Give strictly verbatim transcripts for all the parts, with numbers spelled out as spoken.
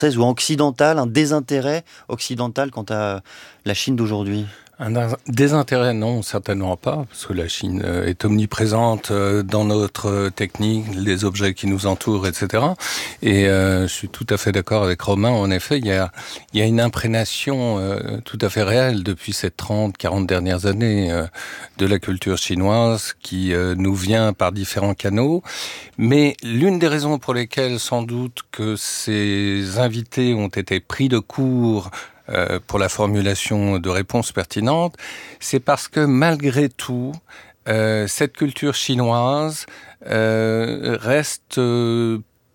ou occidentale, un désintérêt occidental quant à la Chine d'aujourd'hui ? Un désintérêt, non, certainement pas, parce que la Chine est omniprésente dans notre technique, les objets qui nous entourent, et cetera. Et euh, je suis tout à fait d'accord avec Romain, en effet, il y a, il y a une imprégnation euh, tout à fait réelle depuis ces trente, quarante dernières années euh, de la culture chinoise qui euh, nous vient par différents canaux. Mais l'une des raisons pour lesquelles, sans doute, que ces invités ont été pris de court Euh, pour la formulation de réponses pertinentes, c'est parce que malgré tout, euh, cette culture chinoise euh, reste euh,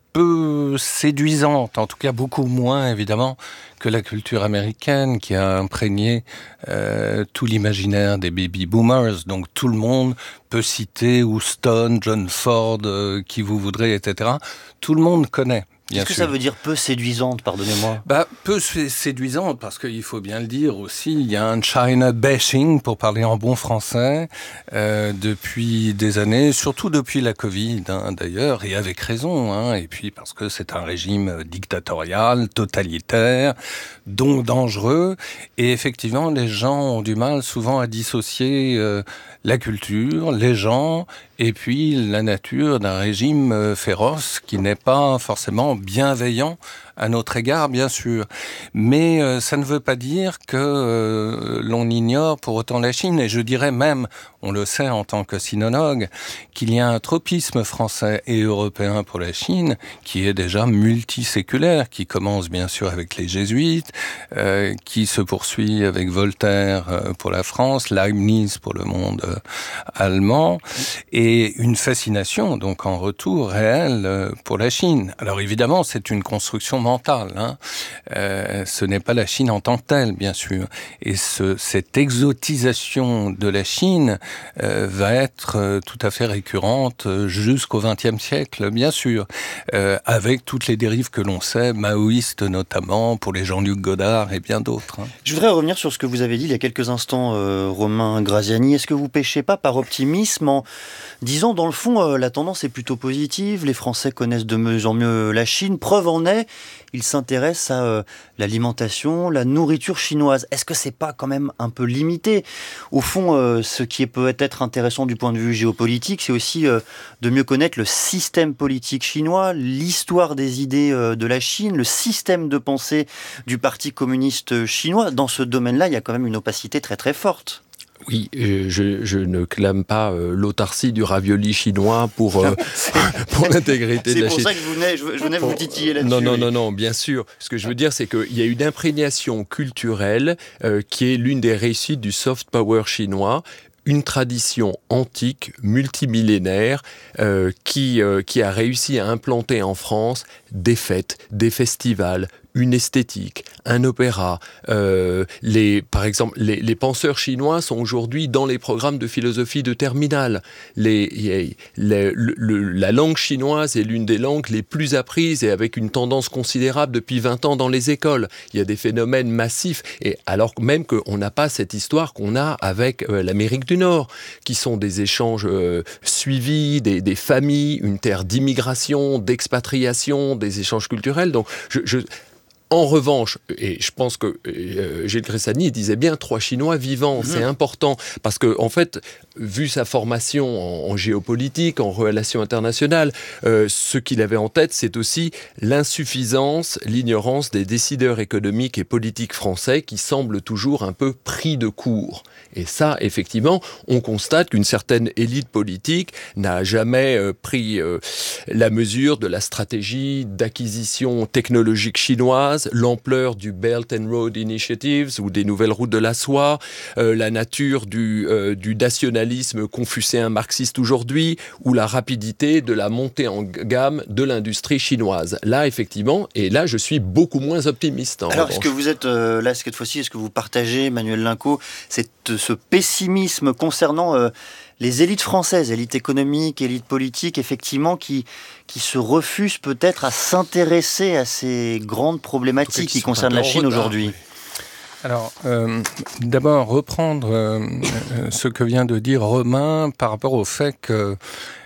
peu séduisante, en tout cas beaucoup moins évidemment que la culture américaine qui a imprégné euh, tout l'imaginaire des baby boomers. Donc tout le monde peut citer Houston, John Ford, euh, qui vous voudrez, et cetera. Tout le monde connaît. Qu'est-ce que ça veut dire peu séduisante, pardonnez-moi ? Bah, peu séduisante, parce qu'il faut bien le dire aussi, il y a un China bashing, pour parler en bon français, euh, depuis des années, surtout depuis la Covid, hein, d'ailleurs, et avec raison, hein, et puis parce que c'est un régime dictatorial, totalitaire, donc dangereux, et effectivement, les gens ont du mal souvent à dissocier euh, la culture, les gens, et puis la nature d'un régime euh, féroce qui n'est pas forcément bienveillant à notre égard, bien sûr. Mais euh, ça ne veut pas dire que euh, l'on ignore pour autant la Chine. Et je dirais même, on le sait en tant que sinologue, qu'il y a un tropisme français et européen pour la Chine qui est déjà multiséculaire, qui commence bien sûr avec les jésuites, euh, qui se poursuit avec Voltaire euh, pour la France, Leibniz pour le monde euh, allemand, et une fascination donc en retour réelle euh, pour la Chine. Alors évidemment, c'est une construction mentale, hein. Euh, ce n'est pas la Chine en tant que telle, bien sûr. Et ce, cette exotisation de la Chine euh, va être euh, tout à fait récurrente jusqu'au vingtième siècle, bien sûr, euh, avec toutes les dérives que l'on sait, maoïstes notamment, pour les Jean-Luc Godard et bien d'autres, hein. Je voudrais revenir sur ce que vous avez dit il y a quelques instants, euh, Romain Graziani. Est-ce que vous péchez pas par optimisme en disant, dans le fond, euh, la tendance est plutôt positive, les Français connaissent de mieux en mieux la Chine, preuve en est, ils s'intéressent à euh, l'alimentation, la nourriture chinoise. Est-ce que c'est pas quand même un peu limité ? Au fond, euh, ce qui est peut-être intéressant du point de vue géopolitique, c'est aussi euh, de mieux connaître le système politique chinois, l'histoire des idées euh, de la Chine, le système de pensée du Parti communiste chinois. Dans ce domaine-là, il y a quand même une opacité très très forte. Oui, je, je ne clame pas euh, l'autarcie du ravioli chinois pour, euh, pour l'intégrité de la Chine. C'est pour ça que je venais, je venais vous titiller là-dessus. Non, non, oui. non, non, bien sûr. Ce que je veux dire, c'est qu'il y a une imprégnation culturelle euh, qui est l'une des réussites du soft power chinois. Une tradition antique, multimillénaire, euh, qui, euh, qui a réussi à implanter en France des fêtes, des festivals, une esthétique, un opéra. Euh, les, par exemple, les, les penseurs chinois sont aujourd'hui dans les programmes de philosophie de terminale. Les, les, le, le, la langue chinoise est l'une des langues les plus apprises et avec une tendance considérable depuis vingt ans dans les écoles. Il y a des phénomènes massifs, et alors même qu'on n'a pas cette histoire qu'on a avec euh, l'Amérique du Nord, qui sont des échanges euh, suivis, des, des familles, une terre d'immigration, d'expatriation, des échanges culturels. Donc, je... je En revanche, et je pense que euh, Gilles Cressani disait bien trois Chinois vivants, mmh. C'est important, parce que en fait, vu sa formation en, en géopolitique, en relations internationales, euh, ce qu'il avait en tête, c'est aussi l'insuffisance, l'ignorance des décideurs économiques et politiques français qui semblent toujours un peu pris de court. Et ça, effectivement, on constate qu'une certaine élite politique n'a jamais euh, pris euh, la mesure de la stratégie d'acquisition technologique chinoise, l'ampleur du Belt and Road Initiatives ou des nouvelles routes de la soie, euh, la nature du, euh, du nationalisme confucéen marxiste aujourd'hui, ou la rapidité de la montée en gamme de l'industrie chinoise. Là, effectivement, et là, je suis beaucoup moins optimiste. Alors, est-ce que vous êtes, euh, là, cette fois-ci, est-ce que vous partagez, Manuel Linco, cette, ce pessimisme concernant euh, les élites françaises, élites économiques, élites politiques, effectivement, qui, qui se refusent peut-être à s'intéresser à ces grandes problématiques qui concernent la Chine aujourd'hui ? Alors, euh, d'abord, reprendre euh, ce que vient de dire Romain par rapport au fait que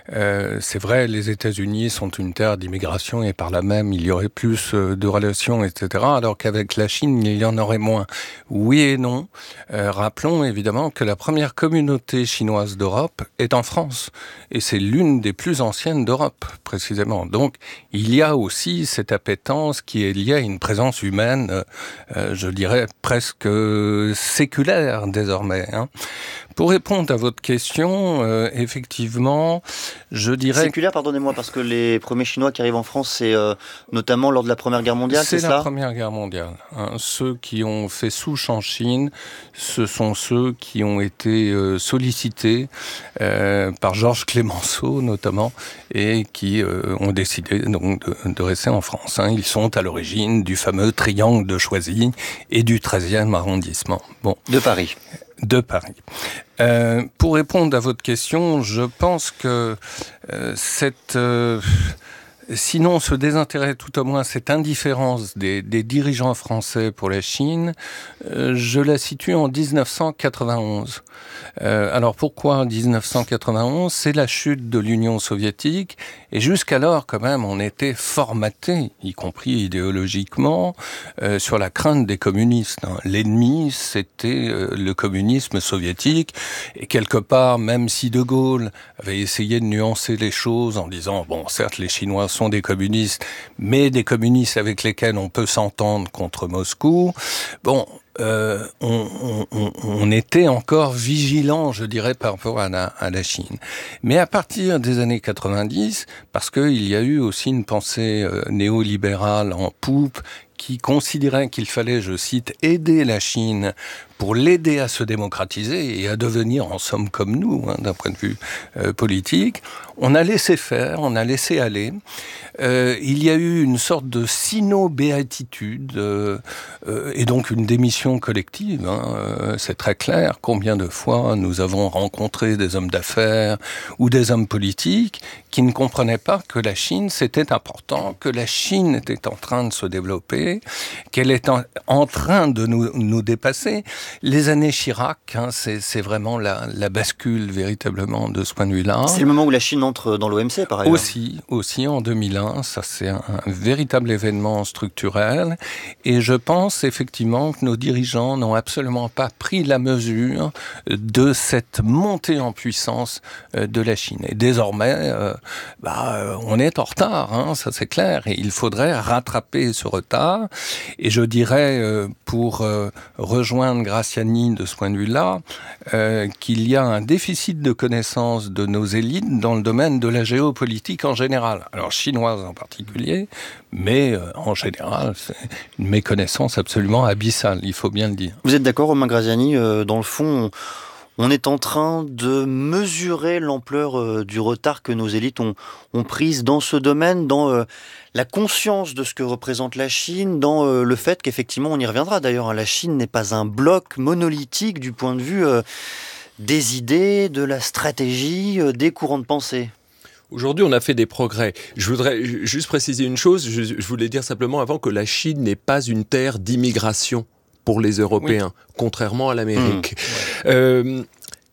Euh, c'est vrai, les États-Unis sont une terre d'immigration et par là même, il y aurait plus euh, de relations, et cetera, alors qu'avec la Chine, il y en aurait moins. Oui et non. Euh, rappelons évidemment que la première communauté chinoise d'Europe est en France. Et c'est l'une des plus anciennes d'Europe, précisément. Donc, il y a aussi cette appétence qui est liée à une présence humaine, euh, je dirais, presque séculaire désormais, hein. Pour répondre à votre question, euh, effectivement, je dirais... Séculaire, pardonnez-moi, parce que les premiers Chinois qui arrivent en France, c'est euh, notamment lors de la Première Guerre mondiale, c'est, c'est ça ? la Première Guerre mondiale. Hein. Ceux qui ont fait souche en Chine, ce sont ceux qui ont été euh, sollicités euh, par Georges Clemenceau, notamment, et qui euh, ont décidé donc de, de rester en France. Hein. Ils sont à l'origine du fameux triangle de Choisy et du treizième arrondissement. Bon. De Paris. De Paris. Euh, pour répondre à votre question, je pense que euh, cette... Euh, Sinon, ce désintérêt, tout au moins cette indifférence des, des dirigeants français pour la Chine, euh, je la situe en dix-neuf cent quatre-vingt-onze. Euh, alors pourquoi en dix-neuf cent quatre-vingt-onze ? C'est la chute de l'Union soviétique, et jusqu'alors, quand même, on était formaté, y compris idéologiquement, euh, sur la crainte des communistes. Hein. L'ennemi, c'était euh, le communisme soviétique, et quelque part, même si De Gaulle avait essayé de nuancer les choses en disant, bon, certes, les Chinois sont des communistes, mais des communistes avec lesquels on peut s'entendre contre Moscou. Bon, euh, on, on, on était encore vigilant, je dirais, par rapport à la, à la Chine. Mais à partir des années quatre-vingt-dix, parce qu'il y a eu aussi une pensée euh, néolibérale en poupe, qui considérait qu'il fallait, je cite, aider la Chine pour l'aider à se démocratiser et à devenir, en somme, comme nous, hein, d'un point de vue euh, politique. On a laissé faire, on a laissé aller. Euh, il y a eu une sorte de sino-béatitude euh, euh, et donc une démission collective. Hein, euh, c'est très clair. Combien de fois nous avons rencontré des hommes d'affaires ou des hommes politiques qui ne comprenaient pas que la Chine, c'était important, que la Chine était en train de se développer, qu'elle est en, en train de nous, nous dépasser. Les années Chirac, hein, c'est, c'est vraiment la, la bascule véritablement de ce point de vue-là. C'est le moment où la Chine entre dans l'O M C, par ailleurs. Aussi, aussi en deux mille un, ça c'est un, un véritable événement structurel. Et je pense effectivement que nos dirigeants n'ont absolument pas pris la mesure de cette montée en puissance de la Chine. Et désormais, euh, bah, on est en retard, hein, ça c'est clair. Et il faudrait rattraper ce retard. Et je dirais, euh, pour euh, rejoindre Graziani de ce point de vue-là, euh, qu'il y a un déficit de connaissance de nos élites dans le domaine de la géopolitique en général. Alors chinoise en particulier, mais euh, en général, c'est une méconnaissance absolument abyssale, il faut bien le dire. Vous êtes d'accord, Romain Graziani, euh, dans le fond, on, on est en train de mesurer l'ampleur euh, du retard que nos élites ont, ont prise dans ce domaine, dans euh, la conscience de ce que représente la Chine, dans euh, le fait qu'effectivement, on y reviendra d'ailleurs, hein, la Chine n'est pas un bloc monolithique du point de vue euh, des idées, de la stratégie, euh, des courants de pensée. Aujourd'hui, on a fait des progrès. Je voudrais juste préciser une chose. Je, je voulais dire simplement avant que la Chine n'est pas une terre d'immigration pour les Européens, oui. Contrairement à l'Amérique. Mmh. Ouais. Euh,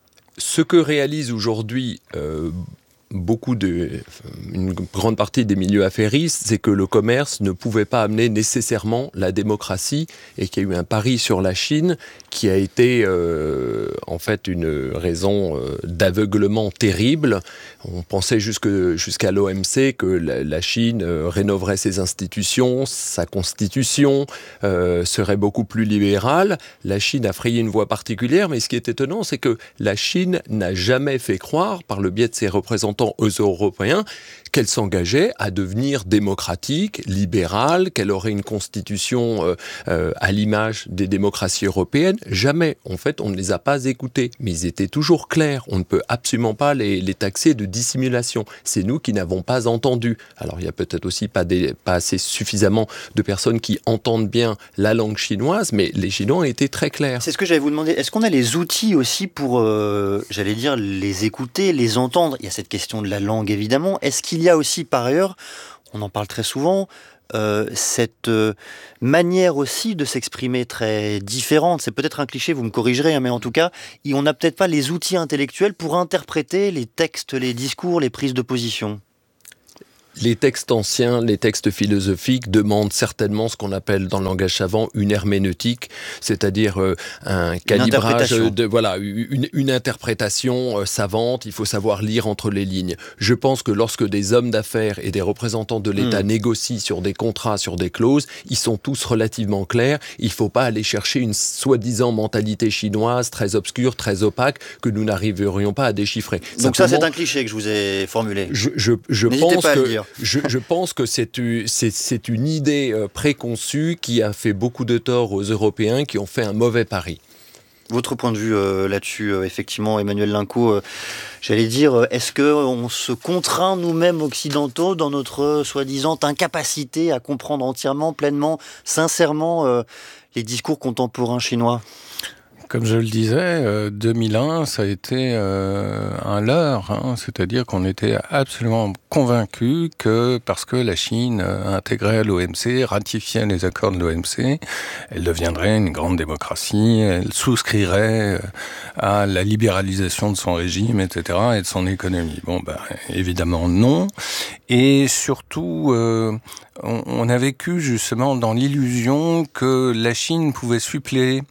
ce que réalise aujourd'hui euh, beaucoup de, une grande partie des milieux affairistes, c'est que le commerce ne pouvait pas amener nécessairement la démocratie et qu'il y a eu un pari sur la Chine qui a été euh, en fait une raison euh, d'aveuglement terrible. On pensait jusque, jusqu'à l'O M C que la, la Chine euh, rénoverait ses institutions, sa constitution euh, serait beaucoup plus libérale. La Chine a frayé une voie particulière, mais ce qui est étonnant, c'est que la Chine n'a jamais fait croire, par le biais de ses représentants aux Européens, qu'elle s'engageait à devenir démocratique, libérale, qu'elle aurait une constitution euh, euh, à l'image des démocraties européennes. Jamais. En fait, on ne les a pas écoutés. Mais ils étaient toujours clairs. On ne peut absolument pas les, les taxer de dissimulation. C'est nous qui n'avons pas entendu. Alors, il y a peut-être aussi pas, des, pas assez suffisamment de personnes qui entendent bien la langue chinoise, mais les Chinois ont été très clairs. C'est ce que j'allais vous demander. Est-ce qu'on a les outils aussi pour, euh, j'allais dire, les écouter, les entendre ? Il y a cette question de la langue, évidemment. Est-ce qu'il Il y a aussi, par ailleurs, on en parle très souvent, euh, cette euh, manière aussi de s'exprimer très différente. C'est peut-être un cliché, vous me corrigerez, hein, mais en tout cas, on n'a peut-être pas les outils intellectuels pour interpréter les textes, les discours, les prises de position. Les textes anciens, les textes philosophiques demandent certainement ce qu'on appelle dans le langage savant une herméneutique, c'est-à-dire euh, un calibrage, de voilà, une, une interprétation euh, savante. Il faut savoir lire entre les lignes. Je pense que lorsque des hommes d'affaires et des représentants de l'État mmh. négocient sur des contrats, sur des clauses, ils sont tous relativement clairs. Il ne faut pas aller chercher une soi-disant mentalité chinoise très obscure, très opaque, que nous n'arriverions pas à déchiffrer. Donc Simplement, ça, c'est un cliché que je vous ai formulé. Je, je, je pense que Je, je pense que c'est, c'est, c'est une idée préconçue qui a fait beaucoup de tort aux Européens qui ont fait un mauvais pari. Votre point de vue euh, là-dessus, euh, effectivement, Emmanuel Lincourt, euh, j'allais dire, est-ce qu'on se contraint nous-mêmes occidentaux dans notre euh, soi-disant incapacité à comprendre entièrement, pleinement, sincèrement euh, les discours contemporains chinois ? Comme je le disais, euh, deux mille un, ça a été euh, un leurre, hein, c'est-à-dire qu'on était absolument convaincus que parce que la Chine intégrait l'O M C, ratifiait les accords de l'O M C, elle deviendrait une grande démocratie, elle souscrirait à la libéralisation de son régime, et cetera, et de son économie. Bon, ben, évidemment non. Et surtout, euh, on, on a vécu justement dans l'illusion que la Chine pouvait suppléer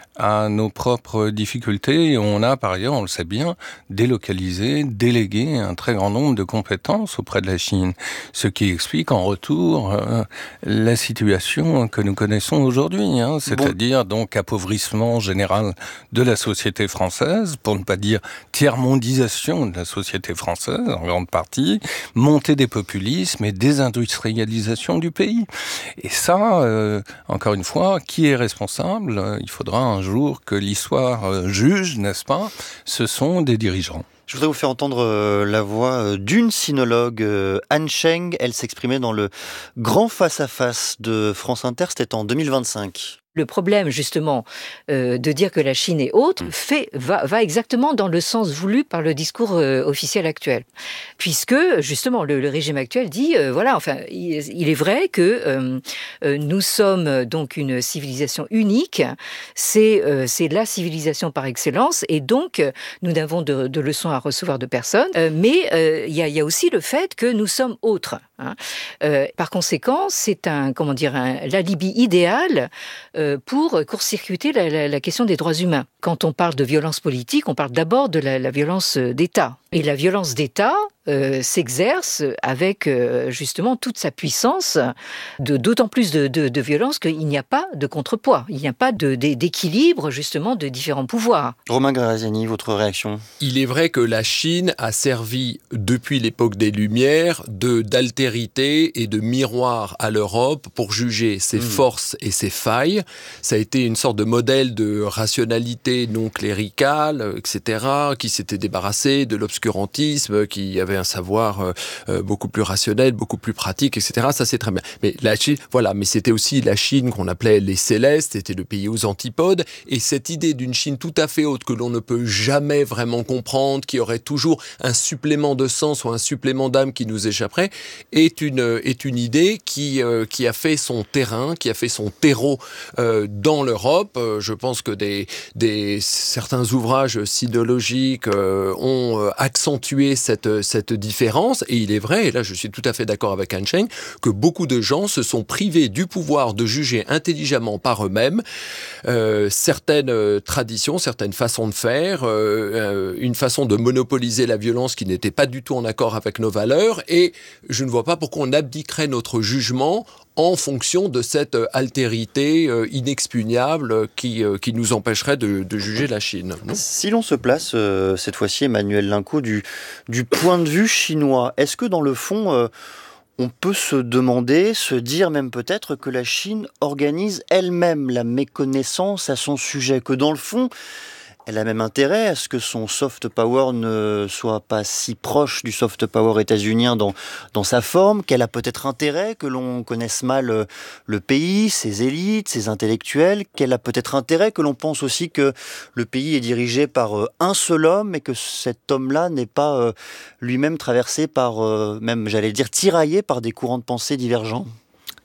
à nos propres difficultés, et on a par ailleurs, on le sait bien, délocalisé, délégué un très grand nombre de compétences auprès de la Chine, ce qui explique en retour euh, la situation que nous connaissons aujourd'hui, hein, c'est-à-dire bon. donc appauvrissement général de la société française, pour ne pas dire tiers-mondisation de la société française en grande partie, montée des populismes et désindustrialisation du pays. Et ça, euh, encore une fois, qui est responsable ? Il faudra un jour que l'histoire juge, n'est-ce pas ? Ce sont des dirigeants. Je voudrais vous faire entendre euh, la voix d'une sinologue, euh, Anne Cheng. Elle s'exprimait dans le grand face-à-face de France Inter, c'était en deux mille vingt-cinq. Le problème, justement, euh, de dire que la Chine est autre, fait, va, va exactement dans le sens voulu par le discours euh, officiel actuel. Puisque, justement, le, le régime actuel dit, euh, voilà, enfin, il, il est vrai que euh, euh, nous sommes donc une civilisation unique, c'est, euh, c'est la civilisation par excellence, et donc, nous n'avons de, de leçons à recevoir de personne, euh, mais euh, il y a, y a aussi le fait que nous sommes autres. Hein. Euh, par conséquent, c'est un, comment dire, un, l'alibi idéal euh, pour court-circuiter la, la, la question des droits humains. Quand on parle de violence politique, on parle d'abord de la, la violence d'État. Et la violence d'État euh, s'exerce avec euh, justement toute sa puissance, de, d'autant plus de, de, de violence qu'il n'y a pas de contrepoids, il n'y a pas de, de, d'équilibre justement de différents pouvoirs. Romain Graziani, votre réaction ? Il est vrai que la Chine a servi depuis l'époque des Lumières de, d'altérité et de miroir à l'Europe pour juger ses mmh. forces et ses failles. Ça a été une sorte de modèle de rationalité non cléricale, et cetera, qui s'était débarrassé de l'obscurantisme, qui avait un savoir euh, beaucoup plus rationnel, beaucoup plus pratique, et cetera. Ça, c'est très bien. Mais la Chine, voilà, mais c'était aussi la Chine qu'on appelait les Célestes, c'était le pays aux antipodes, et cette idée d'une Chine tout à fait haute que l'on ne peut jamais vraiment comprendre, qui aurait toujours un supplément de sens ou un supplément d'âme qui nous échapperait, est une, est une idée qui, euh, qui a fait son terrain, qui a fait son terreau euh, dans l'Europe. Euh, je pense que des, des, certains ouvrages sinologiques euh, ont euh, accentué cette, cette différence, et il est vrai, et là je suis tout à fait d'accord avec Anne Cheng, que beaucoup de gens se sont privés du pouvoir de juger intelligemment par eux-mêmes euh, certaines euh, traditions, certaines façons de faire, euh, une façon de monopoliser la violence qui n'était pas du tout en accord avec nos valeurs, et je ne vois pas pourquoi on abdiquerait notre jugement en fonction de cette altérité euh, inexpugnable qui, euh, qui nous empêcherait de, de juger la Chine. Non ? Si l'on se place, euh, cette fois-ci, Emmanuel Lincourt, du, du point de vue chinois, est-ce que dans le fond, euh, on peut se demander, se dire même peut-être que la Chine organise elle-même la méconnaissance à son sujet, que dans le fond, elle a même intérêt à ce que son soft power ne soit pas si proche du soft power états-unien dans, dans sa forme, qu'elle a peut-être intérêt que l'on connaisse mal le pays, ses élites, ses intellectuels, qu'elle a peut-être intérêt que l'on pense aussi que le pays est dirigé par un seul homme et que cet homme-là n'est pas lui-même traversé par, même j'allais dire, tiraillé par des courants de pensée divergents.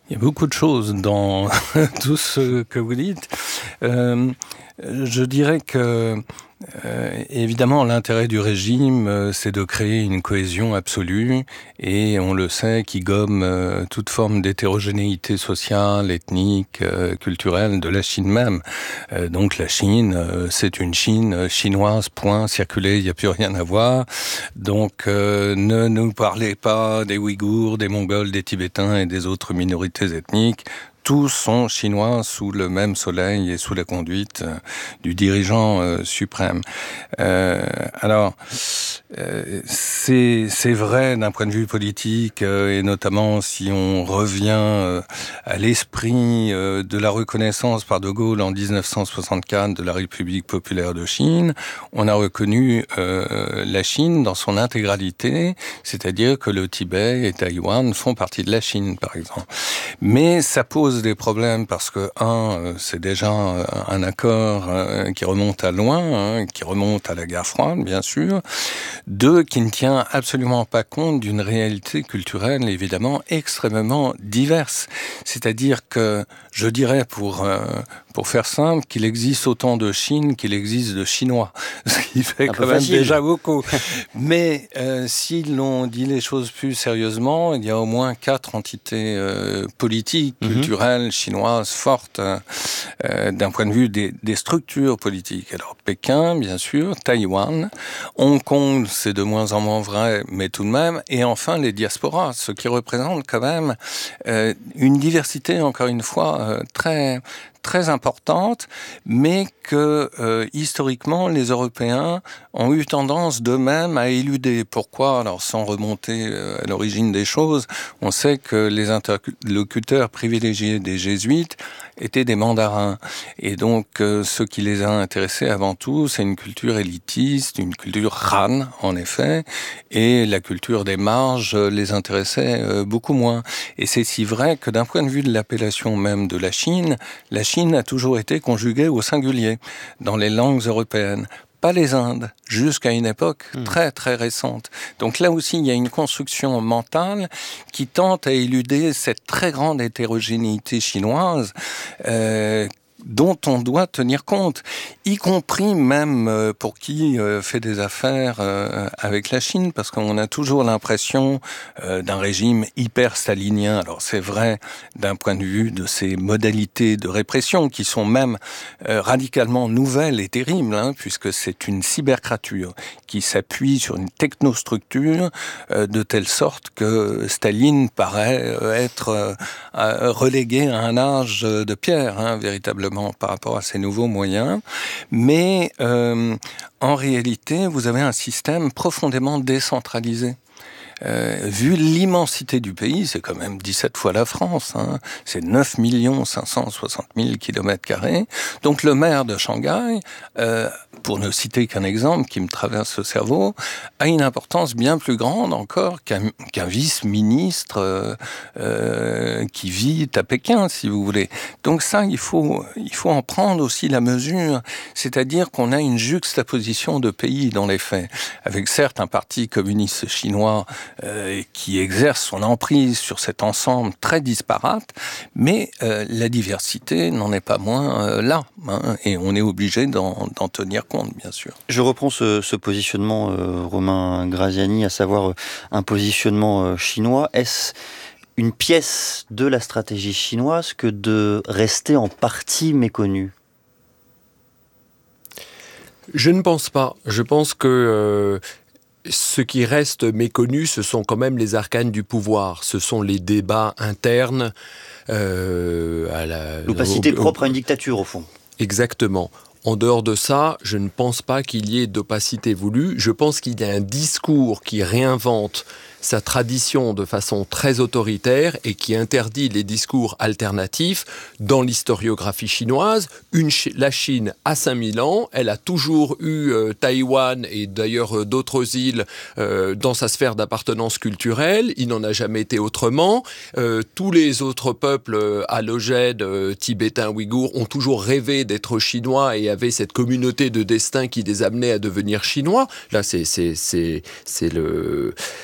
Il y a beaucoup de choses dans tout ce que vous dites. Euh, je dirais que Euh, évidemment, l'intérêt du régime, euh, c'est de créer une cohésion absolue et on le sait, qui gomme euh, toute forme d'hétérogénéité sociale, ethnique, euh, culturelle de la Chine même. Euh, donc la Chine, euh, c'est une Chine chinoise, point, circulée, il n'y a plus rien à voir. Donc euh, ne nous parlez pas des Ouïghours, des Mongols, des Tibétains et des autres minorités ethniques. Tous sont chinois sous le même soleil et sous la conduite euh, du dirigeant euh, suprême. Euh, alors, euh, c'est, c'est vrai d'un point de vue politique, euh, et notamment si on revient euh, à l'esprit euh, de la reconnaissance par De Gaulle en dix-neuf cent soixante-quatre de la République populaire de Chine, on a reconnu euh, la Chine dans son intégralité, c'est-à-dire que le Tibet et Taïwan font partie de la Chine, par exemple. Mais ça pose des problèmes parce que, un, c'est déjà un accord qui remonte à loin, hein, qui remonte à la guerre froide, bien sûr. Deux, qui ne tient absolument pas compte d'une réalité culturelle, évidemment, extrêmement diverse. C'est-à-dire que, je dirais, pour, euh, pour faire simple, qu'il existe autant de Chine qu'il existe de Chinois. Ce qui fait un quand même facile. Déjà beaucoup. Mais euh, si l'on dit les choses plus sérieusement, il y a au moins quatre entités euh, politiques, mm-hmm. culturelles, chinoises, fortes, euh, d'un point de vue des, des structures politiques. Alors, Pékin, bien sûr, Taïwan, Hong Kong, c'est de moins en moins vrai, mais tout de même, et enfin les diasporas, ce qui représente quand même euh, une diversité, encore une fois, euh, très... très importante, mais que euh, historiquement les Européens ont eu tendance d'eux-mêmes à éluder. Pourquoi ? Alors sans remonter euh, à l'origine des choses, on sait que les interlocuteurs privilégiés des jésuites étaient des mandarins. Et donc euh, ce qui les a intéressés avant tout, c'est une culture élitiste, une culture Han en effet, et la culture des marges les intéressait euh, beaucoup moins. Et c'est si vrai que d'un point de vue de l'appellation même de la Chine, la Chine a toujours été conjuguée au singulier dans les langues européennes. Pas les Indes, jusqu'à une époque mmh. très très récente. Donc là aussi, il y a une construction mentale qui tente à éluder cette très grande hétérogénéité chinoise euh, dont on doit tenir compte, y compris même euh, pour qui euh, fait des affaires euh, avec la Chine, parce qu'on a toujours l'impression euh, d'un régime hyper stalinien. Alors c'est vrai d'un point de vue de ces modalités de répression qui sont même euh, radicalement nouvelles et terribles, hein, puisque c'est une cybercrature qui s'appuie sur une technostructure euh, de telle sorte que Staline paraît euh, être euh, relégué à un âge de pierre, hein, véritablement, par rapport à ces nouveaux moyens. Mais euh, en réalité, vous avez un système profondément décentralisé. Euh, vu l'immensité du pays, c'est quand même dix-sept fois la France, hein. C'est neuf millions cinq cent soixante mille kilomètres carrés. Donc le maire de Shanghai, euh, pour ne citer qu'un exemple qui me traverse le cerveau, a une importance bien plus grande encore qu'un, qu'un vice-ministre euh, euh, qui vit à Pékin, si vous voulez. Donc ça, il faut, il faut en prendre aussi la mesure, c'est-à-dire qu'on a une juxtaposition de pays dans les faits, avec certes un parti communiste chinois Euh, qui exerce son emprise sur cet ensemble très disparate, mais euh, la diversité n'en est pas moins euh, là, hein, et on est obligé d'en, d'en tenir compte, bien sûr. Je reprends ce, ce positionnement, euh, Romain Graziani, à savoir euh, un positionnement euh, chinois. Est-ce une pièce de la stratégie chinoise que de rester en partie méconnu ? Je ne pense pas. Je pense que euh, ce qui reste méconnu, ce sont quand même les arcanes du pouvoir. Ce sont les débats internes. Euh, à la, L'opacité au, propre au, à une dictature, au fond. Exactement. En dehors de ça, je ne pense pas qu'il y ait d'opacité voulue. Je pense qu'il y a un discours qui réinvente sa tradition de façon très autoritaire et qui interdit les discours alternatifs dans l'historiographie chinoise. Une, la Chine a cinq mille ans, elle a toujours eu euh, Taïwan et d'ailleurs euh, d'autres îles euh, dans sa sphère d'appartenance culturelle. Il n'en a jamais été autrement. Euh, tous les autres peuples euh, allogènes, euh, tibétains, ouïghours, ont toujours rêvé d'être chinois et avaient cette communauté de destin qui les amenait à devenir chinois. Là, c'est, c'est, c'est, c'est le... C'est,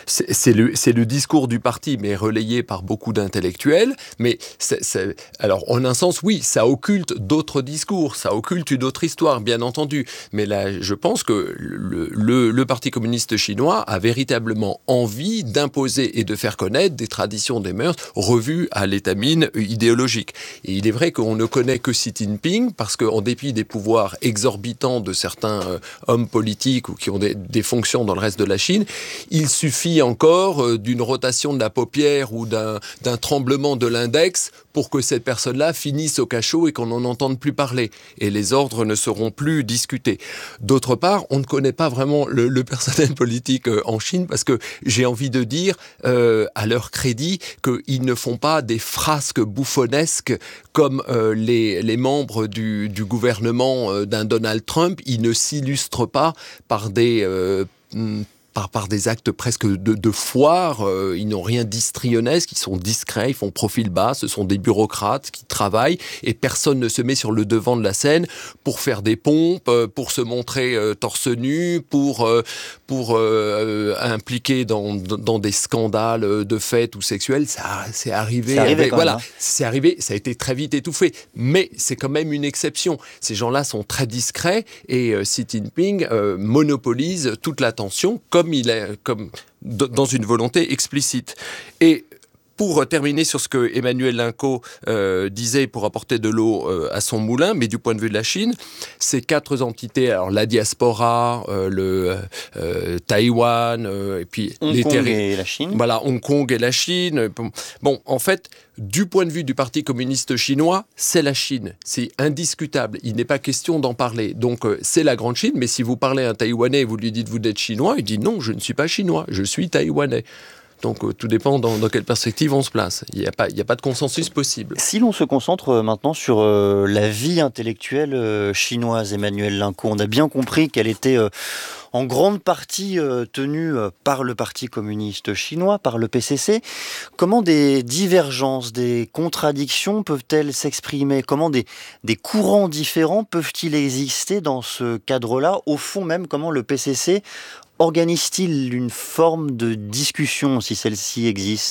c'est le, c'est le discours du parti, mais relayé par beaucoup d'intellectuels. Mais c'est, c'est, alors, en un sens, oui, ça occulte d'autres discours, ça occulte une autre histoire, bien entendu. Mais là, je pense que le, le, le Parti communiste chinois a véritablement envie d'imposer et de faire connaître des traditions, des mœurs revues à l'étamine idéologique. Et il est vrai qu'on ne connaît que Xi Jinping, parce qu'en dépit des pouvoirs exorbitants de certains euh, hommes politiques ou qui ont des, des fonctions dans le reste de la Chine, il suffit encore euh, d'une rotation de la paupière ou d'un, d'un tremblement de l'index pour que cette personne-là finisse au cachot et qu'on n'en entende plus parler. Et les ordres ne seront plus discutés. D'autre part, on ne connaît pas vraiment le, le personnel politique euh, en Chine, parce que j'ai envie de dire, euh, à leur crédit, qu'ils ne font pas des frasques bouffonnesques comme euh, les, les membres du, du gouvernement euh, d'un Donald Trump. Ils ne s'illustrent pas par des... Euh, Par, par des actes presque de, de foire, euh, ils n'ont rien d'histrionnesque, ils sont discrets, ils font profil bas, ce sont des bureaucrates qui travaillent et personne ne se met sur le devant de la scène pour faire des pompes, pour se montrer euh, torse nu, pour, euh, pour euh, impliquer dans, dans des scandales de fête ou sexuels. Ça, c'est arrivé, c'est arrivé avec, quand voilà, même, hein. C'est arrivé, ça a été très vite étouffé, mais c'est quand même une exception. Ces gens-là sont très discrets et euh, Xi Jinping euh, monopolise toute l'attention comme il est, comme dans une volonté explicite. Et pour terminer sur ce que Emmanuel Linco euh, disait, pour apporter de l'eau euh, à son moulin, mais du point de vue de la Chine, ces quatre entités, alors la diaspora, euh, le euh, Taïwan, euh, et puis Hong les Kong terri- et la Chine. Voilà, Hong Kong et la Chine. Bon, en fait, du point de vue du Parti communiste chinois, c'est la Chine. C'est indiscutable. Il n'est pas question d'en parler. Donc, euh, c'est la grande Chine. Mais si vous parlez à un Taïwanais et vous lui dites vous êtes chinois, il dit non, je ne suis pas chinois, je suis taïwanais. Donc euh, tout dépend dans, dans quelle perspective on se place. Il n'y a pas, il n'y a pas de consensus possible. Si l'on se concentre euh, maintenant sur euh, la vie intellectuelle euh, chinoise, Emmanuel Linco, on a bien compris qu'elle était euh, en grande partie euh, tenue euh, par le Parti communiste chinois, par le P C C. Comment des divergences, des contradictions peuvent-elles s'exprimer ? Comment des, des courants différents peuvent-ils exister dans ce cadre-là ? Au fond même, comment le P C C organise-t-il une forme de discussion, si celle-ci existe ?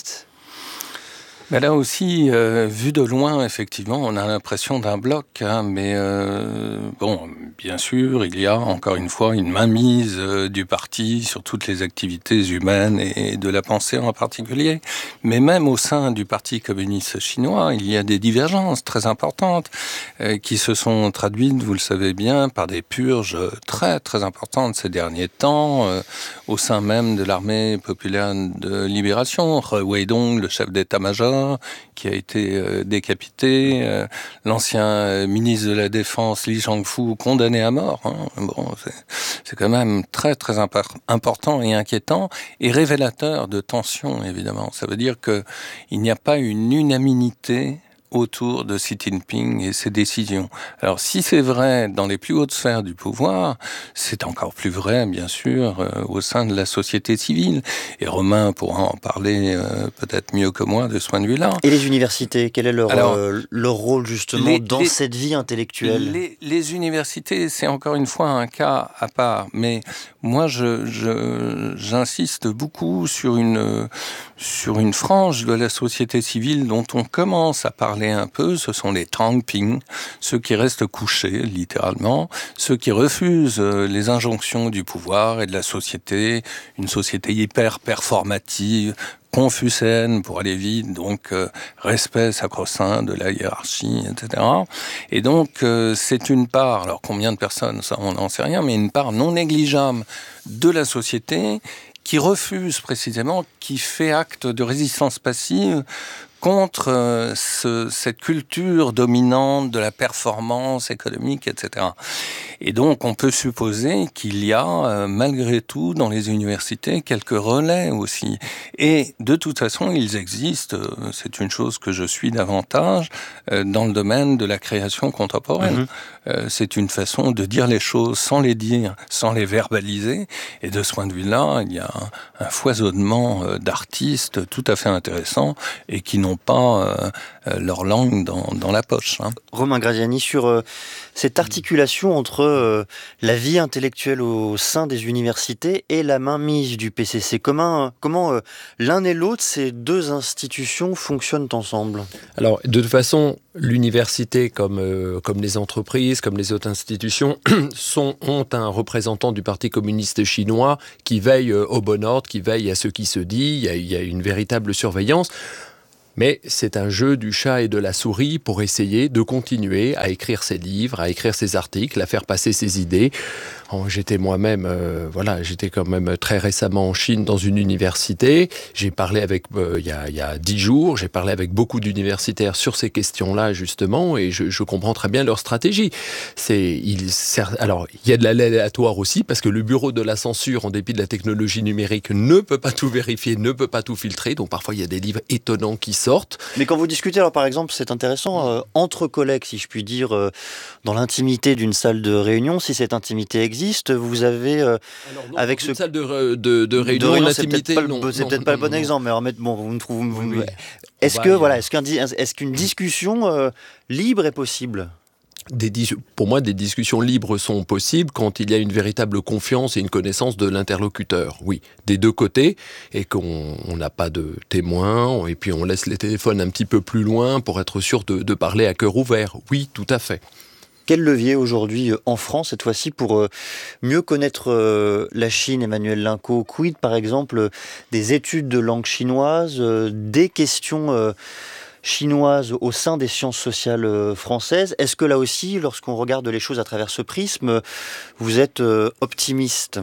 Mais là aussi, euh, vu de loin, effectivement, on a l'impression d'un bloc, hein, mais euh, bon, bien sûr, il y a encore une fois une mainmise euh, du parti sur toutes les activités humaines et de la pensée en particulier. Mais même au sein du Parti communiste chinois, il y a des divergences très importantes euh, qui se sont traduites, vous le savez bien, par des purges très très importantes ces derniers temps euh, au sein même de l'armée populaire de libération. He Weidong, le chef d'état-major, qui a été euh, décapité, euh, l'ancien euh, ministre de la Défense Li Shangfu condamné à mort. Hein. Bon, c'est, c'est quand même très très impar- important et inquiétant et révélateur de tensions, évidemment. Ça veut dire que il n'y a pas une unanimité autour de Xi Jinping et ses décisions. Alors, si c'est vrai dans les plus hautes sphères du pouvoir, c'est encore plus vrai, bien sûr, euh, au sein de la société civile. Et Romain pourra en parler euh, peut-être mieux que moi de ce point de vue-là. Et les universités, quel est leur, Alors, euh, leur rôle justement les, dans les, cette vie intellectuelle ? les, les universités, c'est encore une fois un cas à part. Mais moi, je, je, j'insiste beaucoup sur une, sur une frange de la société civile dont on commence à parler un peu, ce sont les Tangping, ceux qui restent couchés, littéralement, ceux qui refusent les injonctions du pouvoir et de la société, une société hyper performative, confucéenne pour aller vite, donc euh, respect sacro-saint de la hiérarchie, et cetera. Et donc, euh, c'est une part, alors combien de personnes, ça on n'en sait rien, mais une part non négligeable de la société qui refuse précisément, qui fait acte de résistance passive contre euh, ce, cette culture dominante de la performance économique, et cetera. Et donc, on peut supposer qu'il y a, euh, malgré tout, dans les universités, quelques relais aussi. Et de toute façon, ils existent, euh, c'est une chose que je suis davantage, euh, dans le domaine de la création contemporaine. Mmh. Euh, c'est une façon de dire les choses sans les dire, sans les verbaliser. Et de ce point de vue-là, il y a un, un foisonnement euh, d'artistes tout à fait intéressants et qui n'ont n'ont pas euh, leur langue dans, dans la poche. Hein. Romain Graziani, sur euh, cette articulation entre euh, la vie intellectuelle au sein des universités et la mainmise du P C C, comment, comment euh, l'un et l'autre, ces deux institutions fonctionnent ensemble? Alors, de toute façon, l'université, comme, euh, comme les entreprises, comme les autres institutions, sont, ont un représentant du Parti communiste chinois qui veille euh, au bon ordre, qui veille à ce qui se dit. Il y a, il y a une véritable surveillance. Mais c'est un jeu du chat et de la souris pour essayer de continuer à écrire ses livres, à écrire ses articles, à faire passer ses idées. Oh, j'étais moi-même, euh, voilà, j'étais quand même très récemment en Chine dans une université. J'ai parlé avec, euh, il y a, il y a dix jours, j'ai parlé avec beaucoup d'universitaires sur ces questions-là justement, et je, je comprends très bien leur stratégie. C'est, il, alors, il y a de l'aléatoire aussi parce que le bureau de la censure, en dépit de la technologie numérique, ne peut pas tout vérifier, ne peut pas tout filtrer. Donc parfois il y a des livres étonnants qui sortent. Mais quand vous discutez, alors par exemple, c'est intéressant, euh, entre collègues, si je puis dire, euh, dans l'intimité d'une salle de réunion, si cette intimité existe, vous avez euh, alors non, avec dans ce une salle de, de, de réunion, de réunion, l'intimité, c'est peut-être pas, non, le, c'est non, peut-être non, pas non, le bon non. exemple, mais alors, bon, vous me trouvez. Vous, Oui, oui. Est-ce On que va, voilà, euh, est-ce qu'un, est-ce qu'une discussion euh, libre est possible? Des dis- pour moi, des discussions libres sont possibles quand il y a une véritable confiance et une connaissance de l'interlocuteur. Oui, des deux côtés, et qu'on n'a pas de témoins, et puis on laisse les téléphones un petit peu plus loin pour être sûr de, de parler à cœur ouvert. Oui, tout à fait. Quel levier aujourd'hui euh, en France, cette fois-ci, pour euh, mieux connaître euh, la Chine, Emmanuel Linco? Quid, par exemple, euh, des études de langue chinoise, euh, des questions euh, chinoises au sein des sciences sociales euh, françaises? Est-ce que là aussi, lorsqu'on regarde les choses à travers ce prisme, vous êtes euh, optimiste?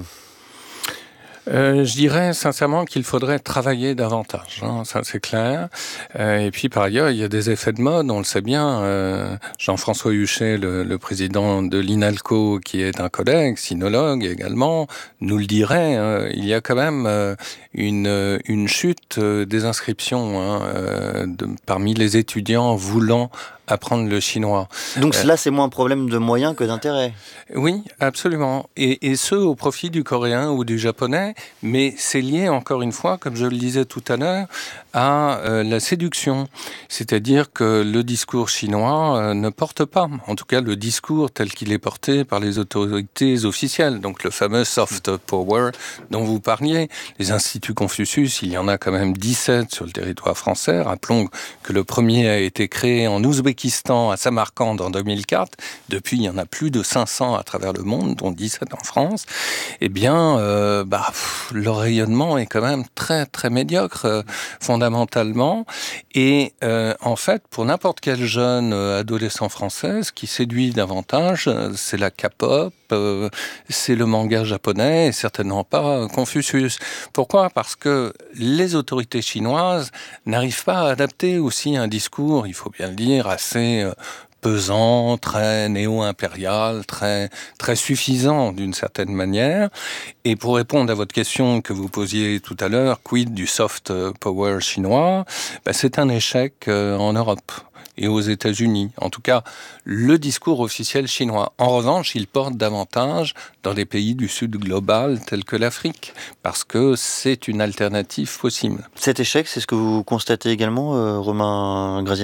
Euh, je dirais sincèrement qu'il faudrait travailler davantage, hein, ça c'est clair. Euh, et puis par ailleurs, il y a des effets de mode, on le sait bien. Euh, Jean-François Huchet, le, le président de l'INALCO, qui est un collègue, sinologue également, nous le dirait. Euh, il y a quand même euh, une, une chute euh, des inscriptions hein, euh, de, parmi les étudiants voulant apprendre le chinois. Donc Euh, là, c'est moins un problème de moyens que d'intérêt. Oui, absolument. Et, et ce, au profit du coréen ou du japonais, mais c'est lié, encore une fois, comme je le disais tout à l'heure, à euh, la séduction. C'est-à-dire que le discours chinois euh, ne porte pas, en tout cas le discours tel qu'il est porté par les autorités officielles, donc le fameux soft power dont vous parliez. Les instituts Confucius, il y en a quand même dix-sept sur le territoire français. Rappelons que le premier a été créé en Ouzbékistan, à Samarcande, en deux mille quatre. Depuis, il y en a plus de cinq cents à travers le monde, dont dix-sept en France. Eh bien, euh, bah, pff, le rayonnement est quand même très, très médiocre, euh, fondamentalement. Et euh, en fait, pour n'importe quel jeune euh, adolescent français, ce qui séduit davantage, euh, c'est la K-pop, euh, c'est le manga japonais et certainement pas euh, Confucius. Pourquoi ? Parce que les autorités chinoises n'arrivent pas à adapter aussi un discours, il faut bien le dire, assez euh, pesant, très néo-impérial, très, très suffisant d'une certaine manière. Et pour répondre à votre question que vous posiez tout à l'heure, quid du soft power chinois, ben c'est un échec euh, en Europe et aux États-Unis. En tout cas, le discours officiel chinois. En revanche, il porte davantage dans les pays du Sud global, tels que l'Afrique, parce que c'est une alternative possible. Cet échec, c'est ce que vous constatez également, euh, Romain Graziani ?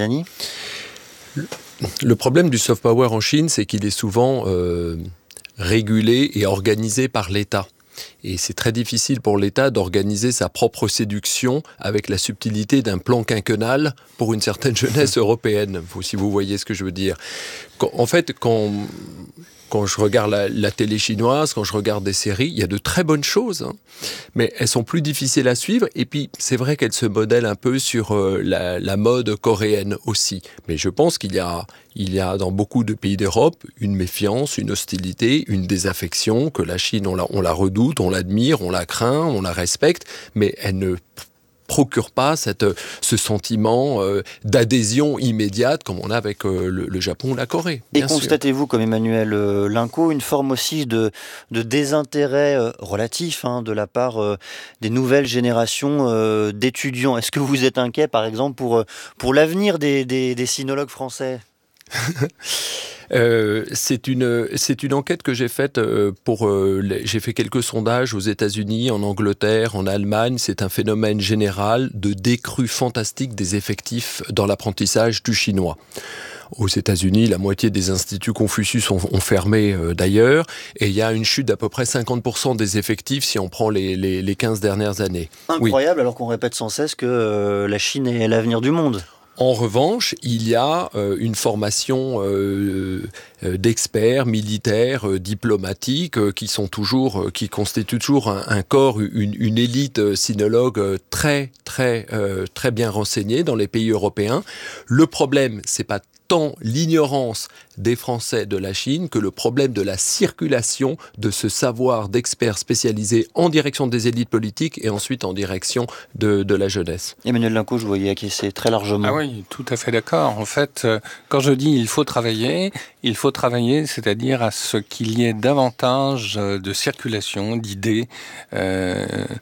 Le problème du soft power en Chine, c'est qu'il est souvent euh, régulé et organisé par l'État. Et c'est très difficile pour l'État d'organiser sa propre séduction avec la subtilité d'un plan quinquennal pour une certaine jeunesse européenne, si vous voyez ce que je veux dire. Quand, en fait, quand... Quand je regarde la, la télé chinoise, quand je regarde des séries, il y a de très bonnes choses, hein, mais elles sont plus difficiles à suivre. Et puis, c'est vrai qu'elles se modèlent un peu sur euh, la, la mode coréenne aussi. Mais je pense qu'il y a, il y a dans beaucoup de pays d'Europe une méfiance, une hostilité, une désaffection, que la Chine, on la, on la redoute, on l'admire, on la craint, on la respecte, mais elle ne procure pas cette, ce sentiment euh, d'adhésion immédiate comme on a avec euh, le, le Japon ou la Corée. Et bien constatez-vous, comme Emmanuel euh, Linco, une forme aussi de, de désintérêt euh, relatif hein, de la part euh, des nouvelles générations euh, d'étudiants? Est-ce que vous êtes inquiet, par exemple, pour, pour l'avenir des, des, des sinologues français ? Euh, c'est une c'est une enquête que j'ai faite euh, pour euh, les, j'ai fait quelques sondages aux États-Unis, en Angleterre, en Allemagne. C'est un phénomène général de décrue fantastique des effectifs dans l'apprentissage du chinois. Aux États-Unis, la moitié des instituts Confucius ont, ont fermé euh, d'ailleurs, et il y a une chute d'à peu près cinquante pour cent des effectifs si on prend les, les, les quinze dernières années. Incroyable, oui. Alors qu'on répète sans cesse que euh, la Chine est l'avenir du monde. En revanche, il y a euh, une formation euh, euh, d'experts militaires, euh, diplomatiques, euh, qui sont toujours, euh, qui constituent toujours un, un corps, une, une élite euh, sinologue euh, très, très, euh, très bien renseignée dans les pays européens. Le problème, c'est pas tant l'ignorance des Français de la Chine que le problème de la circulation de ce savoir d'experts spécialisés en direction des élites politiques et ensuite en direction de, de la jeunesse. Emmanuel Linco, je voyais acquiescer très largement. Ah oui, tout à fait d'accord. En fait, quand je dis il faut travailler, il faut travailler, c'est-à-dire à ce qu'il y ait davantage de circulation d'idées euh,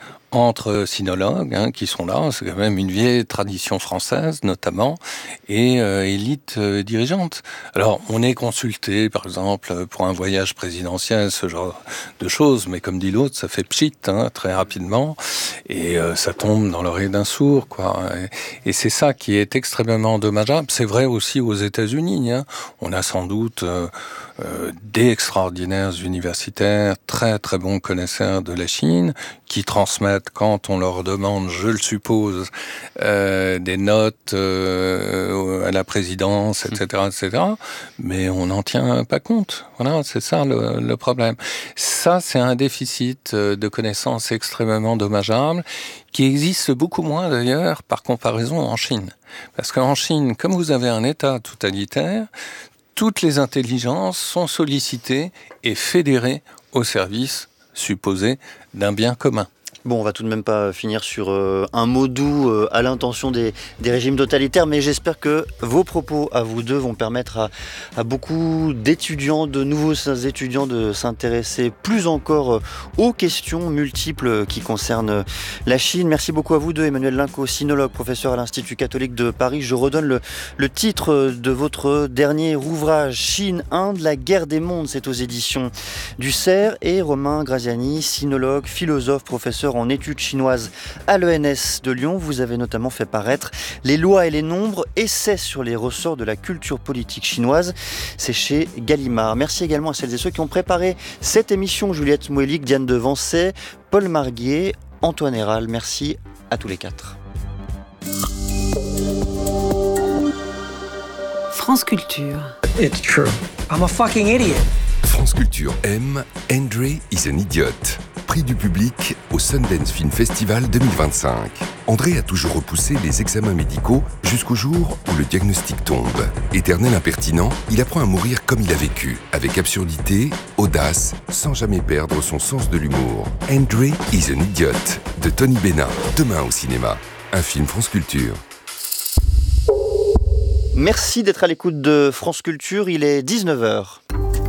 entre sinologues, hein, qui sont là, c'est quand même une vieille tradition française notamment, et euh, élite euh, dirigeante. Alors, on est consulté, par exemple, pour un voyage présidentiel, ce genre de choses, mais comme dit l'autre, ça fait pchit, hein, très rapidement, et euh, ça tombe dans l'oreille d'un sourd, quoi. Et, et c'est ça qui est extrêmement dommageable. C'est vrai aussi aux États-Unis, hein. On a sans doute euh, euh, des extraordinaires universitaires, très très bons connaisseurs de la Chine, qui transmettent, quand on leur demande, je le suppose, euh, des notes euh, à la présidence, et cetera, et cetera. Mais on n'en tient pas compte. Voilà, c'est ça le, le problème. Ça, c'est un déficit de connaissances extrêmement dommageable, qui existe beaucoup moins d'ailleurs par comparaison en Chine. Parce qu'en Chine, comme vous avez un État totalitaire, toutes les intelligences sont sollicitées et fédérées au service supposé d'un bien commun. Bon, on va tout de même pas finir sur euh, un mot doux euh, à l'intention des, des régimes totalitaires, mais j'espère que vos propos à vous deux vont permettre à, à beaucoup d'étudiants, de nouveaux étudiants, de s'intéresser plus encore euh, aux questions multiples qui concernent la Chine. Merci beaucoup à vous deux, Emmanuel Linco, sinologue, professeur à l'Institut catholique de Paris. Je redonne le, le titre de votre dernier ouvrage, Chine, Inde, la guerre des mondes. C'est aux éditions du Cerf. Et Romain Graziani, sinologue, philosophe, professeur en études chinoises à l'E N S de Lyon. Vous avez notamment fait paraître Les lois et les nombres, essais sur les ressorts de la culture politique chinoise. C'est chez Gallimard. Merci également à celles et ceux qui ont préparé cette émission. Juliette Mouelik, Diane Devancey, Paul Marguier, Antoine Héral. Merci à tous les quatre. France Culture. It's true. I'm a fucking idiot. France Culture aime Andre is an idiot. Prix du public au Sundance Film Festival deux mille vingt-cinq. André a toujours repoussé les examens médicaux jusqu'au jour où le diagnostic tombe. Éternel impertinent, il apprend à mourir comme il a vécu, avec absurdité, audace, sans jamais perdre son sens de l'humour. Andre is an idiot, de Tony Bénin, demain au cinéma. Un film France Culture. Merci d'être à l'écoute de France Culture, il est dix-neuf heures.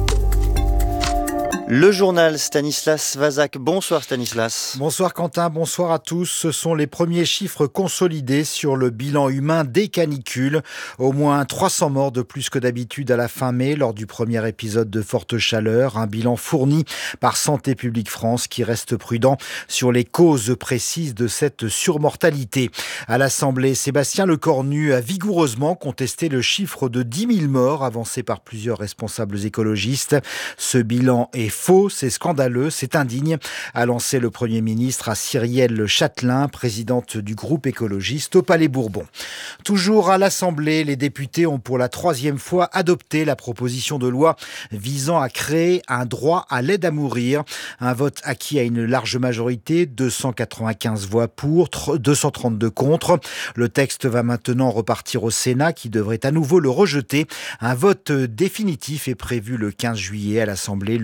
Le journal Stanislas Vazak. Bonsoir Stanislas. Bonsoir Quentin, bonsoir à tous. Ce sont les premiers chiffres consolidés sur le bilan humain des canicules. Au moins trois cents morts de plus que d'habitude à la fin mai lors du premier épisode de forte chaleur. Un bilan fourni par Santé publique France qui reste prudent sur les causes précises de cette surmortalité. À l'Assemblée, Sébastien Lecornu a vigoureusement contesté le chiffre de dix mille morts avancé par plusieurs responsables écologistes. Ce bilan est faux, c'est scandaleux, c'est indigne, a lancé le Premier ministre à Cyrielle Châtelain, présidente du groupe écologiste au Palais Bourbon. Toujours à l'Assemblée, les députés ont pour la troisième fois adopté la proposition de loi visant à créer un droit à l'aide à mourir. Un vote acquis à une large majorité, deux cent quatre-vingt-quinze voix pour, deux cent trente-deux contre. Le texte va maintenant repartir au Sénat qui devrait à nouveau le rejeter. Un vote définitif est prévu le quinze juillet à l'Assemblée. Le gouvernement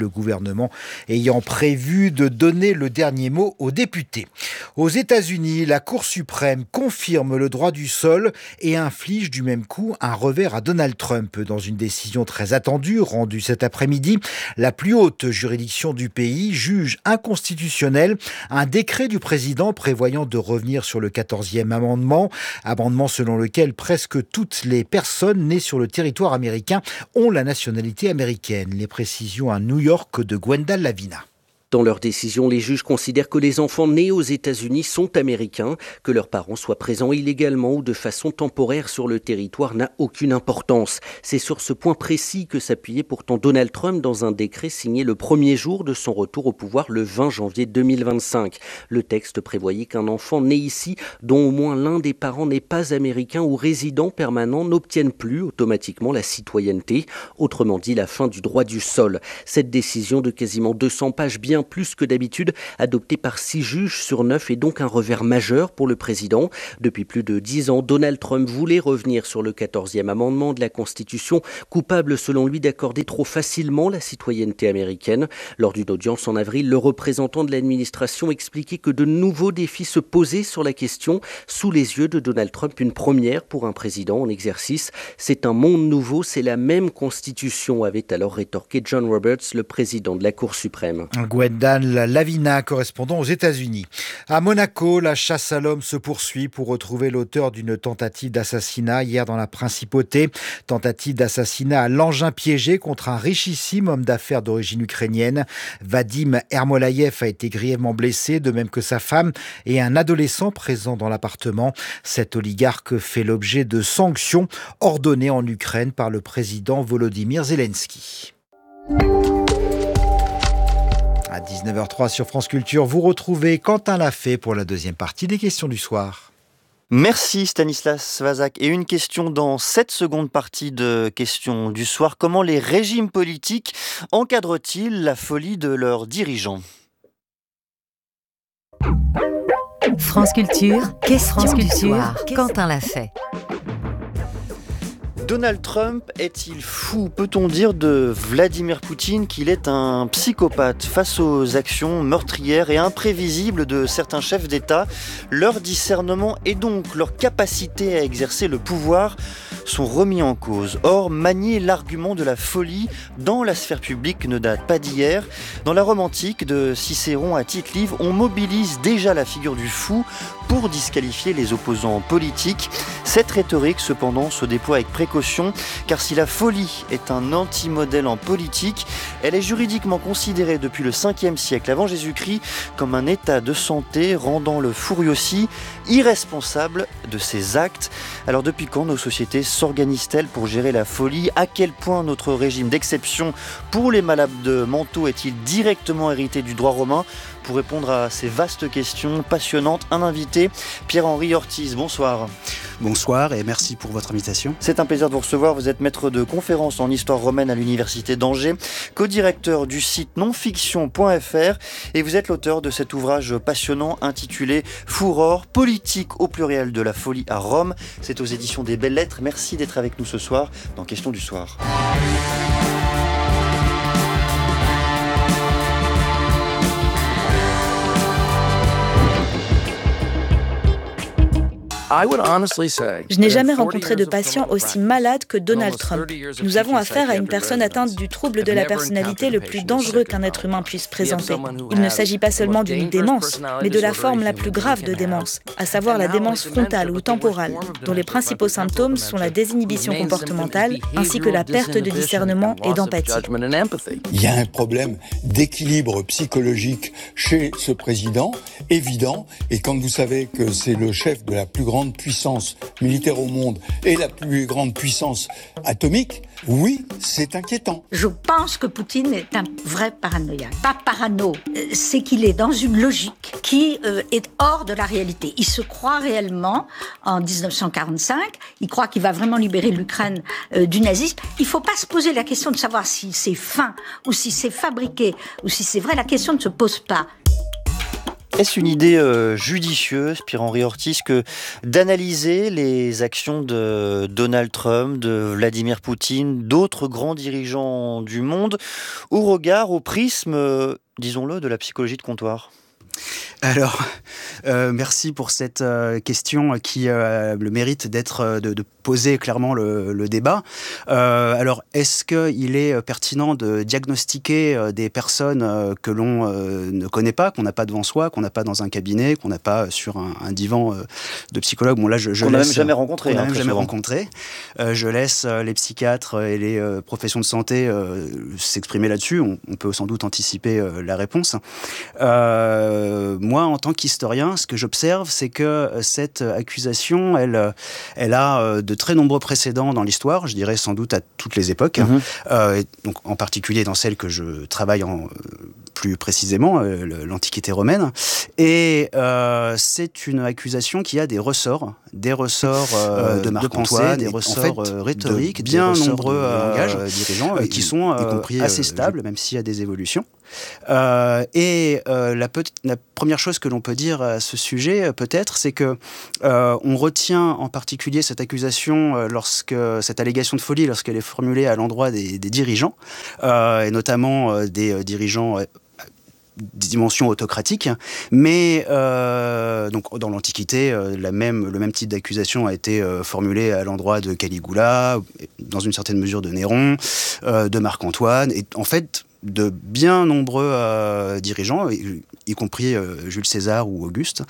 gouvernement ayant prévu de donner le dernier mot aux députés. Aux États-Unis, la Cour suprême confirme le droit du sol et inflige du même coup un revers à Donald Trump. Dans une décision très attendue, rendue cet après-midi, la plus haute juridiction du pays juge inconstitutionnel un décret du président prévoyant de revenir sur le quatorzième amendement, amendement selon lequel presque toutes les personnes nées sur le territoire américain ont la nationalité américaine. Les précisions à New York de Gwendal Lavina. Dans leur décision, les juges considèrent que les enfants nés aux États-Unis sont américains, que leurs parents soient présents illégalement ou de façon temporaire sur le territoire n'a aucune importance. C'est sur ce point précis que s'appuyait pourtant Donald Trump dans un décret signé le premier jour de son retour au pouvoir le vingt janvier deux mille vingt-cinq. Le texte prévoyait qu'un enfant né ici, dont au moins l'un des parents n'est pas américain ou résident permanent, n'obtienne plus automatiquement la citoyenneté, autrement dit la fin du droit du sol. Cette décision de quasiment deux cents pages, bien plus que d'habitude, adopté par six juges sur neuf, est donc un revers majeur pour le président. Depuis plus de dix ans, Donald Trump voulait revenir sur le quatorzième amendement de la Constitution, coupable selon lui d'accorder trop facilement la citoyenneté américaine. Lors d'une audience en avril, le représentant de l'administration expliquait que de nouveaux défis se posaient sur la question. Sous les yeux de Donald Trump, une première pour un président en exercice. C'est un monde nouveau, c'est la même Constitution, avait alors rétorqué John Roberts, le président de la Cour suprême. Dan Lavina, correspondant aux États-Unis. À Monaco, la chasse à l'homme se poursuit pour retrouver l'auteur d'une tentative d'assassinat hier dans la Principauté. Tentative d'assassinat à l'engin piégé contre un richissime homme d'affaires d'origine ukrainienne. Vadim Ermolaïev a été grièvement blessé, de même que sa femme et un adolescent présent dans l'appartement. Cet oligarque fait l'objet de sanctions ordonnées en Ukraine par le président Volodymyr Zelensky. À dix-neuf heures trois sur France Culture, vous retrouvez Quentin Lafay pour la deuxième partie des questions du soir. Merci Stanislas Vazak. Et une question dans cette seconde partie de questions du soir. Comment les régimes politiques encadrent-ils la folie de leurs dirigeants ? France Culture, question France du Culture, soir. Quentin Lafay. Donald Trump est-il fou ? Peut-on dire de Vladimir Poutine qu'il est un psychopathe ? Face aux actions meurtrières et imprévisibles de certains chefs d'État, leur discernement et donc leur capacité à exercer le pouvoir sont remis en cause. Or, manier l'argument de la folie dans la sphère publique ne date pas d'hier. Dans la Rome antique de Cicéron à Tite-Live, on mobilise déjà la figure du fou pour disqualifier les opposants politiques. Cette rhétorique, cependant, se déploie avec précaution, car si la folie est un anti-modèle en politique, elle est juridiquement considérée depuis le cinquième siècle avant Jésus-Christ comme un état de santé rendant le furiossi irresponsable de ses actes. Alors depuis quand nos sociétés s'organisent-elles pour gérer la folie ? À quel point notre régime d'exception pour les malades mentaux est-il directement hérité du droit romain ? Pour répondre à ces vastes questions passionnantes, un invité, Pierre-Henri Ortiz. Bonsoir. Bonsoir et merci pour votre invitation. C'est un plaisir de vous recevoir. Vous êtes maître de conférences en histoire romaine à l'université d'Angers, co-directeur du site nonfiction point f r et vous êtes l'auteur de cet ouvrage passionnant intitulé Furor, politique au pluriel de la folie à Rome. C'est aux éditions des Belles Lettres. Merci d'être avec nous ce soir dans Questions du soir. Je n'ai jamais rencontré de patient aussi malade que Donald Trump. Nous avons affaire à une personne atteinte du trouble de la personnalité le plus dangereux qu'un être humain puisse présenter. Il ne s'agit pas seulement d'une démence, mais de la forme la plus grave de démence, à savoir la démence frontale ou temporale, dont les principaux symptômes sont la désinhibition comportementale ainsi que la perte de discernement et d'empathie. Il y a un problème d'équilibre psychologique chez ce président, évident, et quand vous savez que c'est le chef de la plus grande puissance militaire au monde et la plus grande puissance atomique, oui, c'est inquiétant. Je pense que Poutine est un vrai paranoïaque. Pas parano, c'est qu'il est dans une logique qui euh, est hors de la réalité. Il se croit réellement en dix-neuf cent quarante-cinq, il croit qu'il va vraiment libérer l'Ukraine euh, du nazisme. Il ne faut pas se poser la question de savoir si c'est fin ou si c'est fabriqué ou si c'est vrai. La question ne se pose pas. Est-ce une idée euh, judicieuse, Pierre-Henri Ortiz, que d'analyser les actions de Donald Trump, de Vladimir Poutine, d'autres grands dirigeants du monde, au regard, au prisme, euh, disons-le, de la psychologie de comptoir ? Alors, euh, merci pour cette euh, question qui a euh, le mérite d'être, de, de poser clairement le, le débat. Euh, alors, est-ce qu'il est pertinent de diagnostiquer euh, des personnes euh, que l'on euh, ne connaît pas, qu'on n'a pas devant soi, qu'on n'a pas dans un cabinet, qu'on n'a pas sur un, un divan euh, de psychologue? Bon, là, je, je on laisse, n'a même jamais rencontré. On n'a hein, même jamais souvent. rencontré. Euh, je laisse euh, les psychiatres et les euh, professions de santé euh, s'exprimer là-dessus. On, on peut sans doute anticiper euh, la réponse. Euh, moi, en tant qu'historien, ce que j'observe, c'est que cette accusation, elle, elle a de très nombreux précédents dans l'histoire, je dirais sans doute à toutes les époques, mmh. euh, et donc en particulier dans celle que je travaille en, plus précisément, euh, l'Antiquité romaine. Et euh, c'est une accusation qui a des ressorts, des ressorts euh, de Marc-Antoine, des ressorts en fait, rhétoriques, de bien nombreux euh, dirigeants euh, qui sont euh, y compris, assez euh, stables, je... même s'il y a des évolutions. Euh, et euh, la, pe- la première chose que l'on peut dire à ce sujet, peut-être, c'est que euh, on retient en particulier cette accusation, euh, lorsque cette allégation de folie, lorsqu'elle est formulée à l'endroit des, des dirigeants, euh, et notamment euh, des euh, dirigeants euh, dimension autocratique, mais euh, donc dans l'Antiquité, euh, la même, le même type d'accusation a été euh, formulé à l'endroit de Caligula, dans une certaine mesure de Néron, euh, de Marc-Antoine, et en fait de bien nombreux euh, dirigeants, y, y compris euh, Jules César ou Auguste.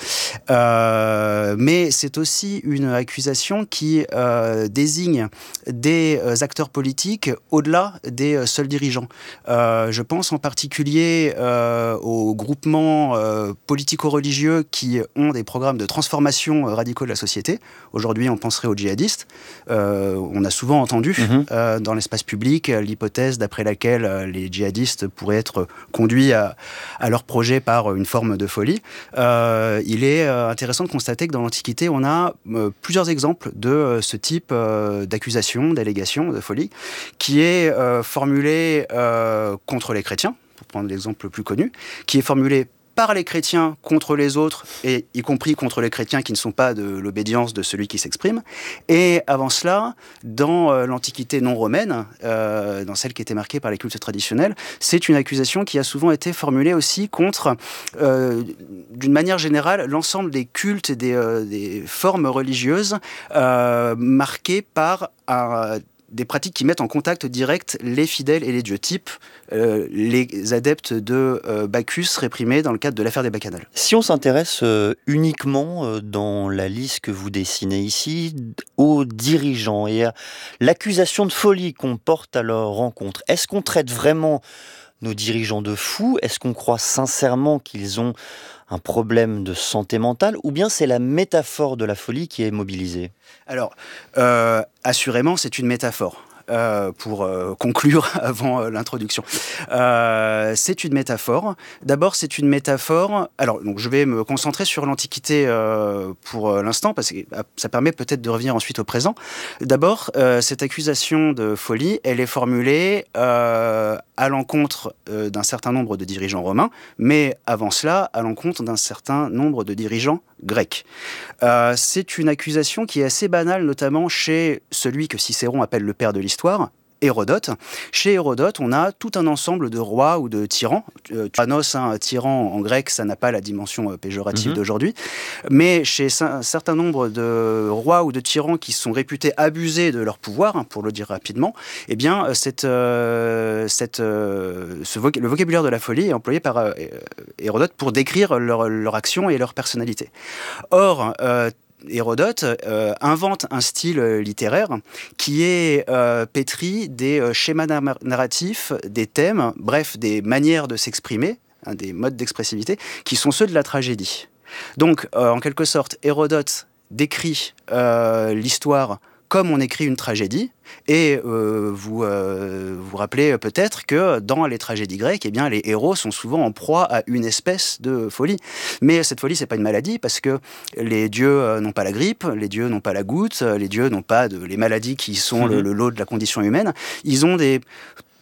Euh, mais c'est aussi une accusation qui euh, désigne des euh, acteurs politiques au-delà des euh, seuls dirigeants. Euh, je pense en particulier euh, aux groupements euh, politico-religieux qui ont des programmes de transformation euh, radicaux de la société. Aujourd'hui, on penserait aux djihadistes. Euh, on a souvent entendu mmh. euh, dans l'espace public l'hypothèse d'après laquelle euh, les djihadistes pourraient être conduits à, à leur projet par une forme de folie. Euh, il est euh, intéressant de constater que dans l'Antiquité, on a euh, plusieurs exemples de euh, ce type euh, d'accusation, d'allégation, de folie, qui est euh, formulé euh, contre les chrétiens, pour prendre l'exemple le plus connu, qui est formulé par les chrétiens contre les autres, et y compris contre les chrétiens qui ne sont pas de l'obédience de celui qui s'exprime. Et avant cela, dans euh, l'Antiquité non romaine, euh, dans celle qui était marquée par les cultes traditionnels, c'est une accusation qui a souvent été formulée aussi contre, euh, d'une manière générale, l'ensemble des cultes et des, euh, des formes religieuses euh, marquées par un... des pratiques qui mettent en contact direct les fidèles et les dieux, type euh, les adeptes de euh, Bacchus réprimés dans le cadre de l'affaire des Bacchanales. Si on s'intéresse euh, uniquement euh, dans la liste que vous dessinez ici aux dirigeants et à l'accusation de folie qu'on porte à leur rencontre, est-ce qu'on traite vraiment nos dirigeants de fous? Est-ce qu'on croit sincèrement qu'ils ont un problème de santé mentale, ou bien c'est la métaphore de la folie qui est mobilisée? Alors, euh, assurément, c'est une métaphore. Euh, pour euh, conclure avant euh, l'introduction. Euh, c'est une métaphore. D'abord, c'est une métaphore... Alors, donc, je vais me concentrer sur l'Antiquité euh, pour euh, l'instant, parce que ça permet peut-être de revenir ensuite au présent. D'abord, euh, cette accusation de folie, elle est formulée euh, à l'encontre euh, d'un certain nombre de dirigeants romains, mais avant cela, à l'encontre d'un certain nombre de dirigeants grecs. Euh, c'est une accusation qui est assez banale, notamment chez celui que Cicéron appelle le père de l'histoire, Hérodote. Chez Hérodote, on a tout un ensemble de rois ou de tyrans. Euh, tyrannos, un tyran en grec, ça n'a pas la dimension euh, péjorative mm-hmm. d'aujourd'hui. Mais chez un certain nombre de rois ou de tyrans qui sont réputés abuser de leur pouvoir, hein, pour le dire rapidement, eh bien, cette, euh, cette, euh, ce voc- le vocabulaire de la folie est employé par euh, Hérodote pour décrire leur, leur action et leur personnalité. Or, euh, Hérodote euh, invente un style euh, littéraire qui est euh, pétri des euh, schémas nar- narratifs, des thèmes, bref, des manières de s'exprimer, hein, des modes d'expressivité, qui sont ceux de la tragédie. Donc, euh, en quelque sorte, Hérodote décrit euh, l'histoire comme on écrit une tragédie, et euh, vous euh, vous rappelez peut-être que dans les tragédies grecques, eh bien, les héros sont souvent en proie à une espèce de folie. Mais cette folie, c'est pas une maladie, parce que les dieux euh, n'ont pas la grippe, les dieux n'ont pas la goutte, les dieux n'ont pas de, les maladies qui sont mmh. le, le lot de la condition humaine. Ils ont des...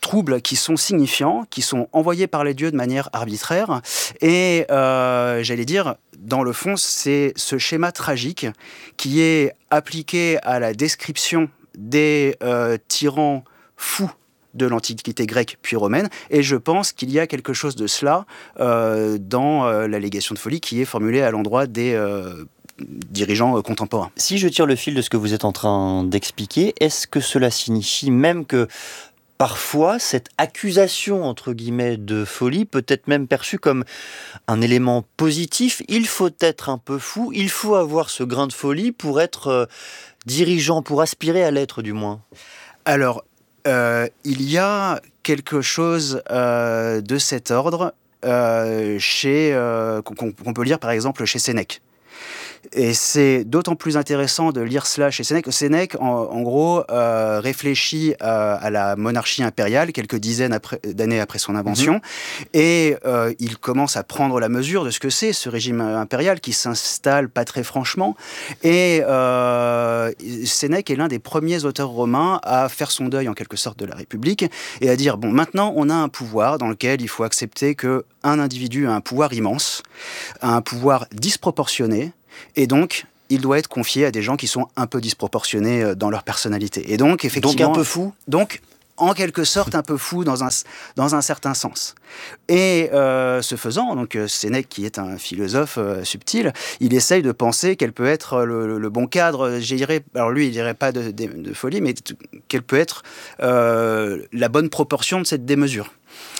troubles qui sont signifiants, qui sont envoyés par les dieux de manière arbitraire. Et euh, j'allais dire, dans le fond, c'est ce schéma tragique qui est appliqué à la description des euh, tyrans fous de l'Antiquité grecque puis romaine, et je pense qu'il y a quelque chose de cela euh, dans euh, l'allégation de folie qui est formulée à l'endroit des euh, dirigeants euh, contemporains. Si je tire le fil de ce que vous êtes en train d'expliquer, est-ce que cela signifie même que parfois, cette accusation, entre guillemets, de folie peut être même perçue comme un élément positif? Il faut être un peu fou, il faut avoir ce grain de folie pour être euh, dirigeant, pour aspirer à l'être du moins. Alors, euh, il y a quelque chose euh, de cet ordre euh, chez, euh, qu'on, qu'on peut lire par exemple chez Sénèque. Et c'est d'autant plus intéressant de lire cela chez Sénèque. Sénèque, en, en gros, euh, réfléchit euh, à la monarchie impériale quelques dizaines après, d'années après son invention, mmh. et euh, il commence à prendre la mesure de ce que c'est, ce régime impérial qui s'installe pas très franchement. Et euh, Sénèque est l'un des premiers auteurs romains à faire son deuil, en quelque sorte, de la République, et à dire, bon, maintenant, on a un pouvoir dans lequel il faut accepter qu'un individu a un pouvoir immense, a un pouvoir disproportionné, et donc, il doit être confié à des gens qui sont un peu disproportionnés dans leur personnalité. Et donc, effectivement... Donc un peu fou ? Donc, en quelque sorte, un peu fou dans un, dans un certain sens. Et euh, ce faisant, donc Sénèque, qui est un philosophe euh, subtil, il essaye de penser quel peut être le, le bon cadre, j'irais, alors lui, il dirait pas de, de, de folie, mais t- quelle peut être euh, la bonne proportion de cette démesure.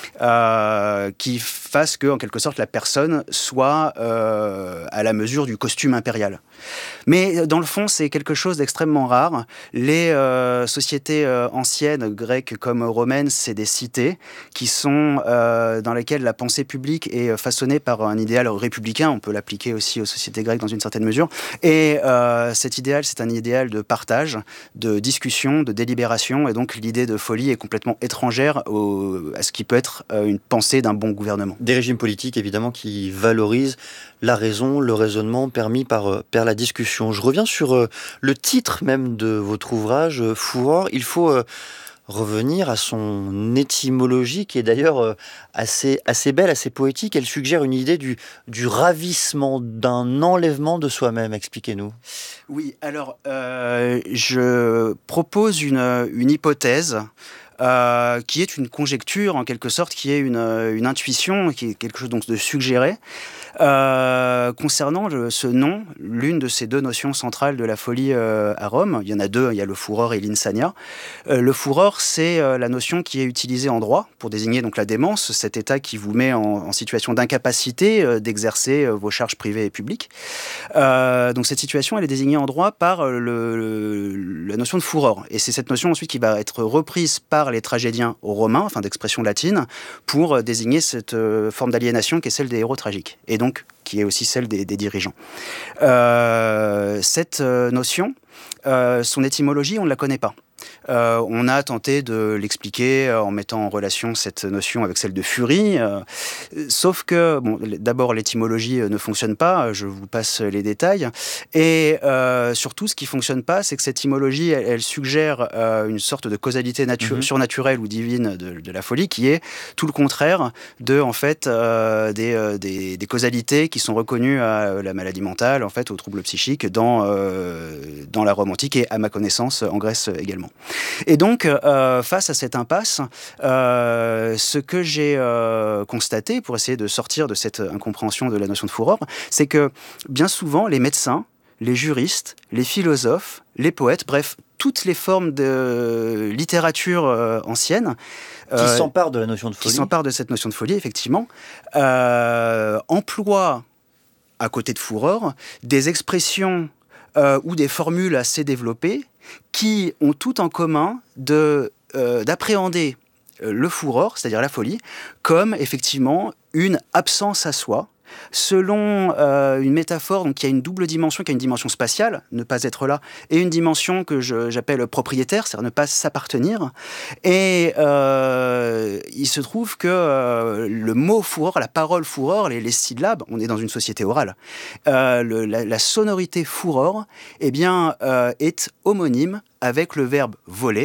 Euh, qui fasse que, en quelque sorte, la personne soit euh, à la mesure du costume impérial. Mais dans le fond, c'est quelque chose d'extrêmement rare. Les euh, sociétés euh, anciennes, grecques comme romaines, c'est des cités qui sont euh, dans lesquelles la pensée publique est façonnée par un idéal républicain. On peut l'appliquer aussi aux sociétés grecques dans une certaine mesure. Et euh, cet idéal, c'est un idéal de partage, de discussion, de délibération. Et donc, l'idée de folie est complètement étrangère au, à ce qui peut être une pensée d'un bon gouvernement. Des régimes politiques, évidemment, qui valorisent la raison, le raisonnement permis par, par la discussion. Je reviens sur euh, le titre même de votre ouvrage, euh, Furor. Il faut euh, revenir à son étymologie, qui est d'ailleurs euh, assez, assez belle, assez poétique. Elle suggère une idée du, du ravissement, d'un enlèvement de soi-même. Expliquez-nous. Oui, alors, euh, je propose une, une hypothèse Euh, qui est une conjecture, en quelque sorte, qui est une, une intuition, qui est quelque chose donc de suggéré, euh, concernant le, ce nom, l'une de ces deux notions centrales de la folie euh, à Rome. Il y en a deux, il y a le furor et l'insania. Euh, le furor, c'est euh, la notion qui est utilisée en droit pour désigner donc la démence, cet état qui vous met en, en situation d'incapacité euh, d'exercer euh, vos charges privées et publiques. Euh, donc cette situation, elle est désignée en droit par le, le, la notion de furor. Et c'est cette notion ensuite qui va être reprise par les tragédiens romains, enfin d'expression latine, pour désigner cette euh, forme d'aliénation qui est celle des héros tragiques, et donc qui est aussi celle des, des dirigeants. Euh, cette euh, notion, euh, son étymologie, on ne la connaît pas. Euh, on a tenté de l'expliquer euh, en mettant en relation cette notion avec celle de furie, euh, sauf que, bon, d'abord, l'étymologie euh, ne fonctionne pas, je vous passe les détails, et euh, surtout, ce qui ne fonctionne pas, c'est que cette étymologie, elle, elle suggère euh, une sorte de causalité natu- mmh. surnaturelle ou divine de, de la folie, qui est tout le contraire de, en fait, euh, des, euh, des, des causalités qui sont reconnues à la maladie mentale, en fait, aux troubles psychiques, dans, euh, dans la Rome antique et, à ma connaissance, en Grèce également. Et donc, euh, face à cette impasse, euh, ce que j'ai euh, constaté, pour essayer de sortir de cette incompréhension de la notion de furor, c'est que bien souvent, les médecins, les juristes, les philosophes, les poètes, bref, toutes les formes de littérature euh, ancienne, qui euh, s'emparent de la notion de folie, qui s'emparent de cette notion de folie, effectivement, euh, emploient, à côté de furor, des expressions euh, ou des formules assez développées qui ont tout en commun de, euh, d'appréhender le furor, c'est-à-dire la folie, comme effectivement une absence à soi, selon euh, une métaphore donc, qui a une double dimension, qui a une dimension spatiale, ne pas être là, et une dimension que je, j'appelle propriétaire, c'est-à-dire ne pas s'appartenir. Et euh, il se trouve que euh, le mot furor, la parole furor, les, les syllabes, on est dans une société orale, euh, le, la, la sonorité furor, eh bien, euh, est homonyme avec le verbe voler,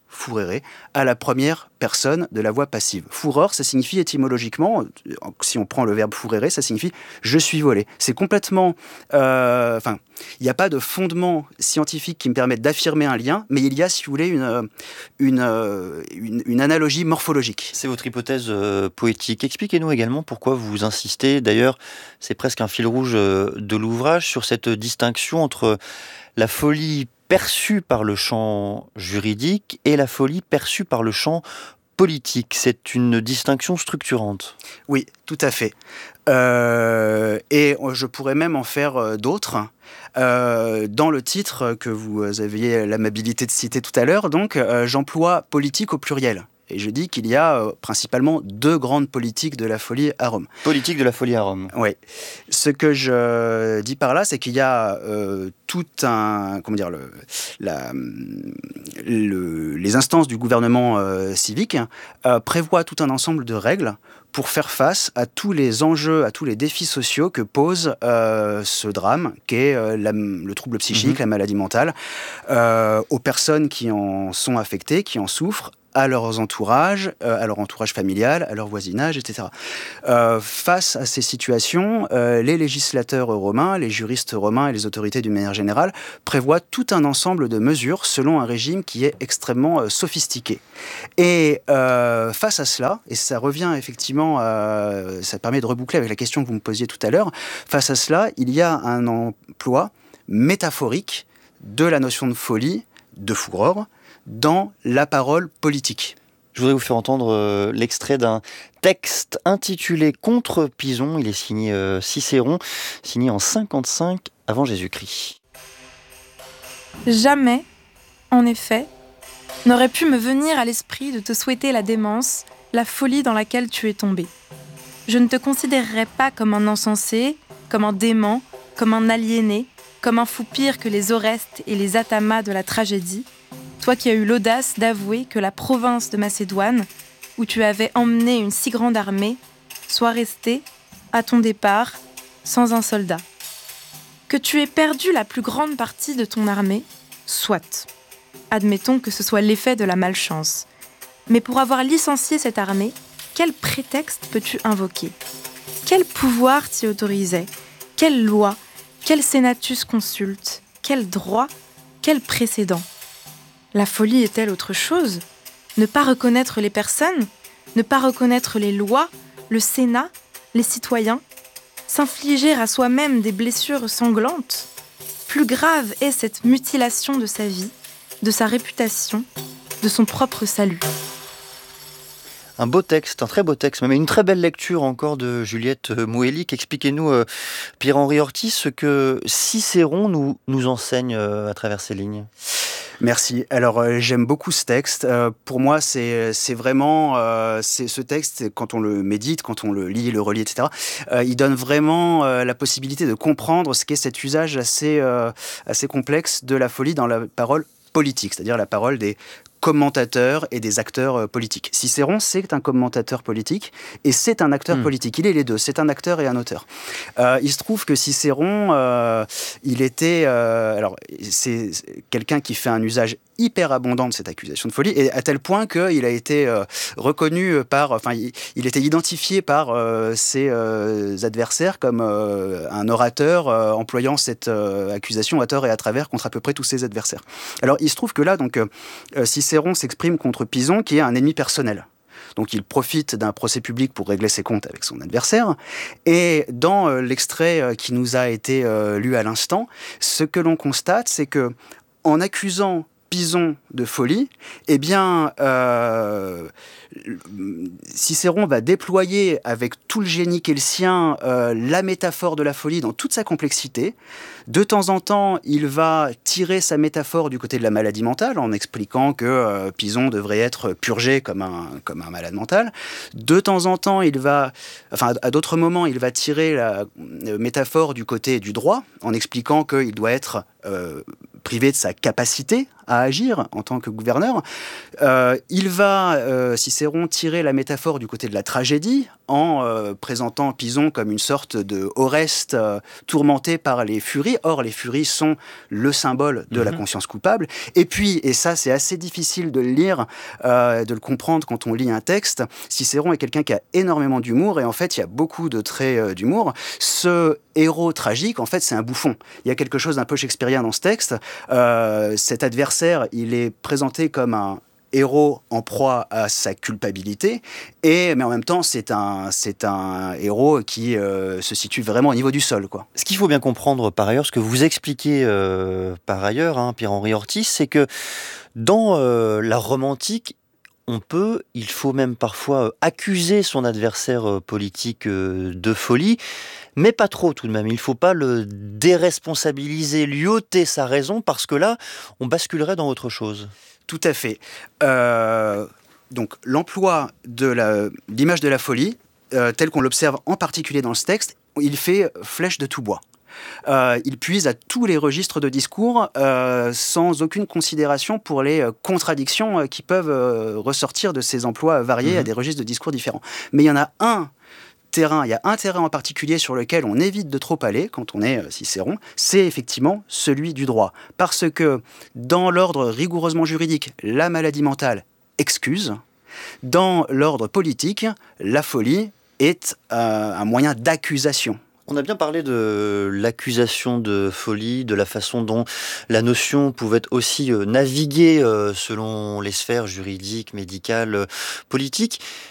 furere à la première personne de la voix passive. Furor, ça signifie étymologiquement, si on prend le verbe furere, ça signifie « je suis volé ». C'est complètement... Euh, enfin, il n'y a pas de fondement scientifique qui me permette d'affirmer un lien, mais il y a, si vous voulez, une, une, une, une analogie morphologique. C'est votre hypothèse euh, poétique. Expliquez-nous également pourquoi vous insistez, d'ailleurs, c'est presque un fil rouge euh, de l'ouvrage, sur cette distinction entre la folie perçue par le champ juridique et la folie perçue par le champ politique. C'est une distinction structurante. Oui, tout à fait. Euh, et je pourrais même en faire euh, d'autres. Euh, dans le titre que vous aviez l'amabilité de citer tout à l'heure, donc, euh, j'emploie politique au pluriel. Et je dis qu'il y a euh, principalement deux grandes politiques de la folie à Rome. Politique de la folie à Rome. Oui. Ce que je dis par là, c'est qu'il y a euh, tout un... Comment dire le, la, le, les instances du gouvernement euh, civique euh, prévoient tout un ensemble de règles pour faire face à tous les enjeux, à tous les défis sociaux que pose euh, ce drame, qu'est euh, la, le trouble psychique, mmh. la maladie mentale, euh, aux personnes qui en sont affectées, qui en souffrent, à leurs entourages, euh, à leur entourage familial, à leur voisinage, et cetera. Euh, face à ces situations, euh, les législateurs romains, les juristes romains et les autorités d'une manière générale prévoient tout un ensemble de mesures selon un régime qui est extrêmement euh, sophistiqué. Et euh, face à cela, et ça revient effectivement, euh, ça permet de reboucler avec la question que vous me posiez tout à l'heure, face à cela, il y a un emploi métaphorique de la notion de folie, de furor, dans la parole politique. Je voudrais vous faire entendre euh, l'extrait d'un texte intitulé « Contre Pison ». Il est signé euh, Cicéron, signé en cinquante-cinq avant Jésus-Christ. Jamais, en effet, n'aurait pu me venir à l'esprit de te souhaiter la démence, la folie dans laquelle tu es tombé. Je ne te considérerais pas comme un insensé, comme un dément, comme un aliéné, comme un fou pire que les Orestes et les Athamas de la tragédie, toi qui as eu l'audace d'avouer que la province de Macédoine, où tu avais emmené une si grande armée, soit restée, à ton départ, sans un soldat. Que tu aies perdu la plus grande partie de ton armée, soit. Admettons que ce soit l'effet de la malchance. Mais pour avoir licencié cette armée, quel prétexte peux-tu invoquer ? Quel pouvoir t'y autorisait ? Quelle loi ? Quel sénatus consulte ? Quel droit ? Quel précédent ? La folie est-elle autre chose ? Ne pas reconnaître les personnes ? Ne pas reconnaître les lois, le Sénat, les citoyens ? S'infliger à soi-même des blessures sanglantes ? Plus grave est cette mutilation de sa vie, de sa réputation, de son propre salut. Un beau texte, un très beau texte, mais une très belle lecture encore de Juliette Moëllic. Expliquez-nous, euh, Pierre-Henri Ortiz, ce que Cicéron nous, nous enseigne euh, à travers ces lignes. Merci. Alors, euh, j'aime beaucoup ce texte. Euh, pour moi, c'est, c'est vraiment... Euh, c'est ce texte, quand on le médite, quand on le lit, le relit, et cetera, euh, il donne vraiment euh, la possibilité de comprendre ce qu'est cet usage assez, euh, assez complexe de la folie dans la parole politique, c'est-à-dire la parole des commentateurs et des acteurs politiques. Cicéron, c'est un commentateur politique et c'est un acteur mmh. politique. Il est les deux, c'est un acteur et un auteur. Euh, il se trouve que Cicéron, euh, il était... Euh, alors, c'est quelqu'un qui fait un usage hyper abondant de cette accusation de folie, et à tel point qu'il a été euh, reconnu par... Enfin, il, il était identifié par euh, ses euh, adversaires comme euh, un orateur euh, employant cette euh, accusation à tort et à travers contre à peu près tous ses adversaires. Alors, il se trouve que là, donc, euh, Cicéron s'exprime contre Pison, qui est un ennemi personnel. Donc, il profite d'un procès public pour régler ses comptes avec son adversaire. Et dans euh, l'extrait euh, qui nous a été euh, lu à l'instant, ce que l'on constate, c'est que en accusant Pison de folie, eh bien, euh, Cicéron va déployer avec tout le génie qui est le sien euh, la métaphore de la folie dans toute sa complexité. De temps en temps, il va tirer sa métaphore du côté de la maladie mentale en expliquant que euh, Pison devrait être purgé comme un, comme un malade mental. De temps en temps, il va, enfin, à d'autres moments, il va tirer la euh, métaphore du côté du droit en expliquant qu'il doit être euh, privé de sa capacité à agir en tant que gouverneur. Euh, il va, euh, Cicéron, tirer la métaphore du côté de la tragédie en euh, présentant Pison comme une sorte de Oreste euh, tourmenté par les furies. Or, les furies sont le symbole de mmh. la conscience coupable. Et puis, et ça c'est assez difficile de le lire, euh, de le comprendre quand on lit un texte, Cicéron est quelqu'un qui a énormément d'humour et en fait il y a beaucoup de traits euh, d'humour. Ce héros tragique, en fait, c'est un bouffon. Il y a quelque chose d'un peu shakespearien dans ce texte. Euh, cet adversaire, il est présenté comme un héros en proie à sa culpabilité, et, mais en même temps, c'est un, c'est un héros qui euh, se situe vraiment au niveau du sol, quoi. Ce qu'il faut bien comprendre par ailleurs, ce que vous expliquez euh, par ailleurs, hein, Pierre-Henri Ortiz, c'est que dans euh, la romantique, on peut, il faut même parfois accuser son adversaire politique de folie, mais pas trop tout de même. Il ne faut pas le déresponsabiliser, lui ôter sa raison, parce que là, on basculerait dans autre chose. Tout à fait. Euh, donc, l'emploi de la, l'image de la folie, euh, tel qu'on l'observe en particulier dans ce texte, il fait flèche de tout bois. Euh, il puise à tous les registres de discours euh, sans aucune considération pour les euh, contradictions euh, qui peuvent euh, ressortir de ces emplois variés mmh. à des registres de discours différents. Mais il y en a un terrain, il y a un terrain en particulier sur lequel on évite de trop aller quand on est euh, Cicéron, c'est effectivement celui du droit. Parce que dans l'ordre rigoureusement juridique, la maladie mentale excuse. Dans l'ordre politique, la folie est euh, un moyen d'accusation. On a bien parlé de l'accusation de folie, de la façon dont la notion pouvait aussi naviguer selon les sphères juridiques, médicales, politiques.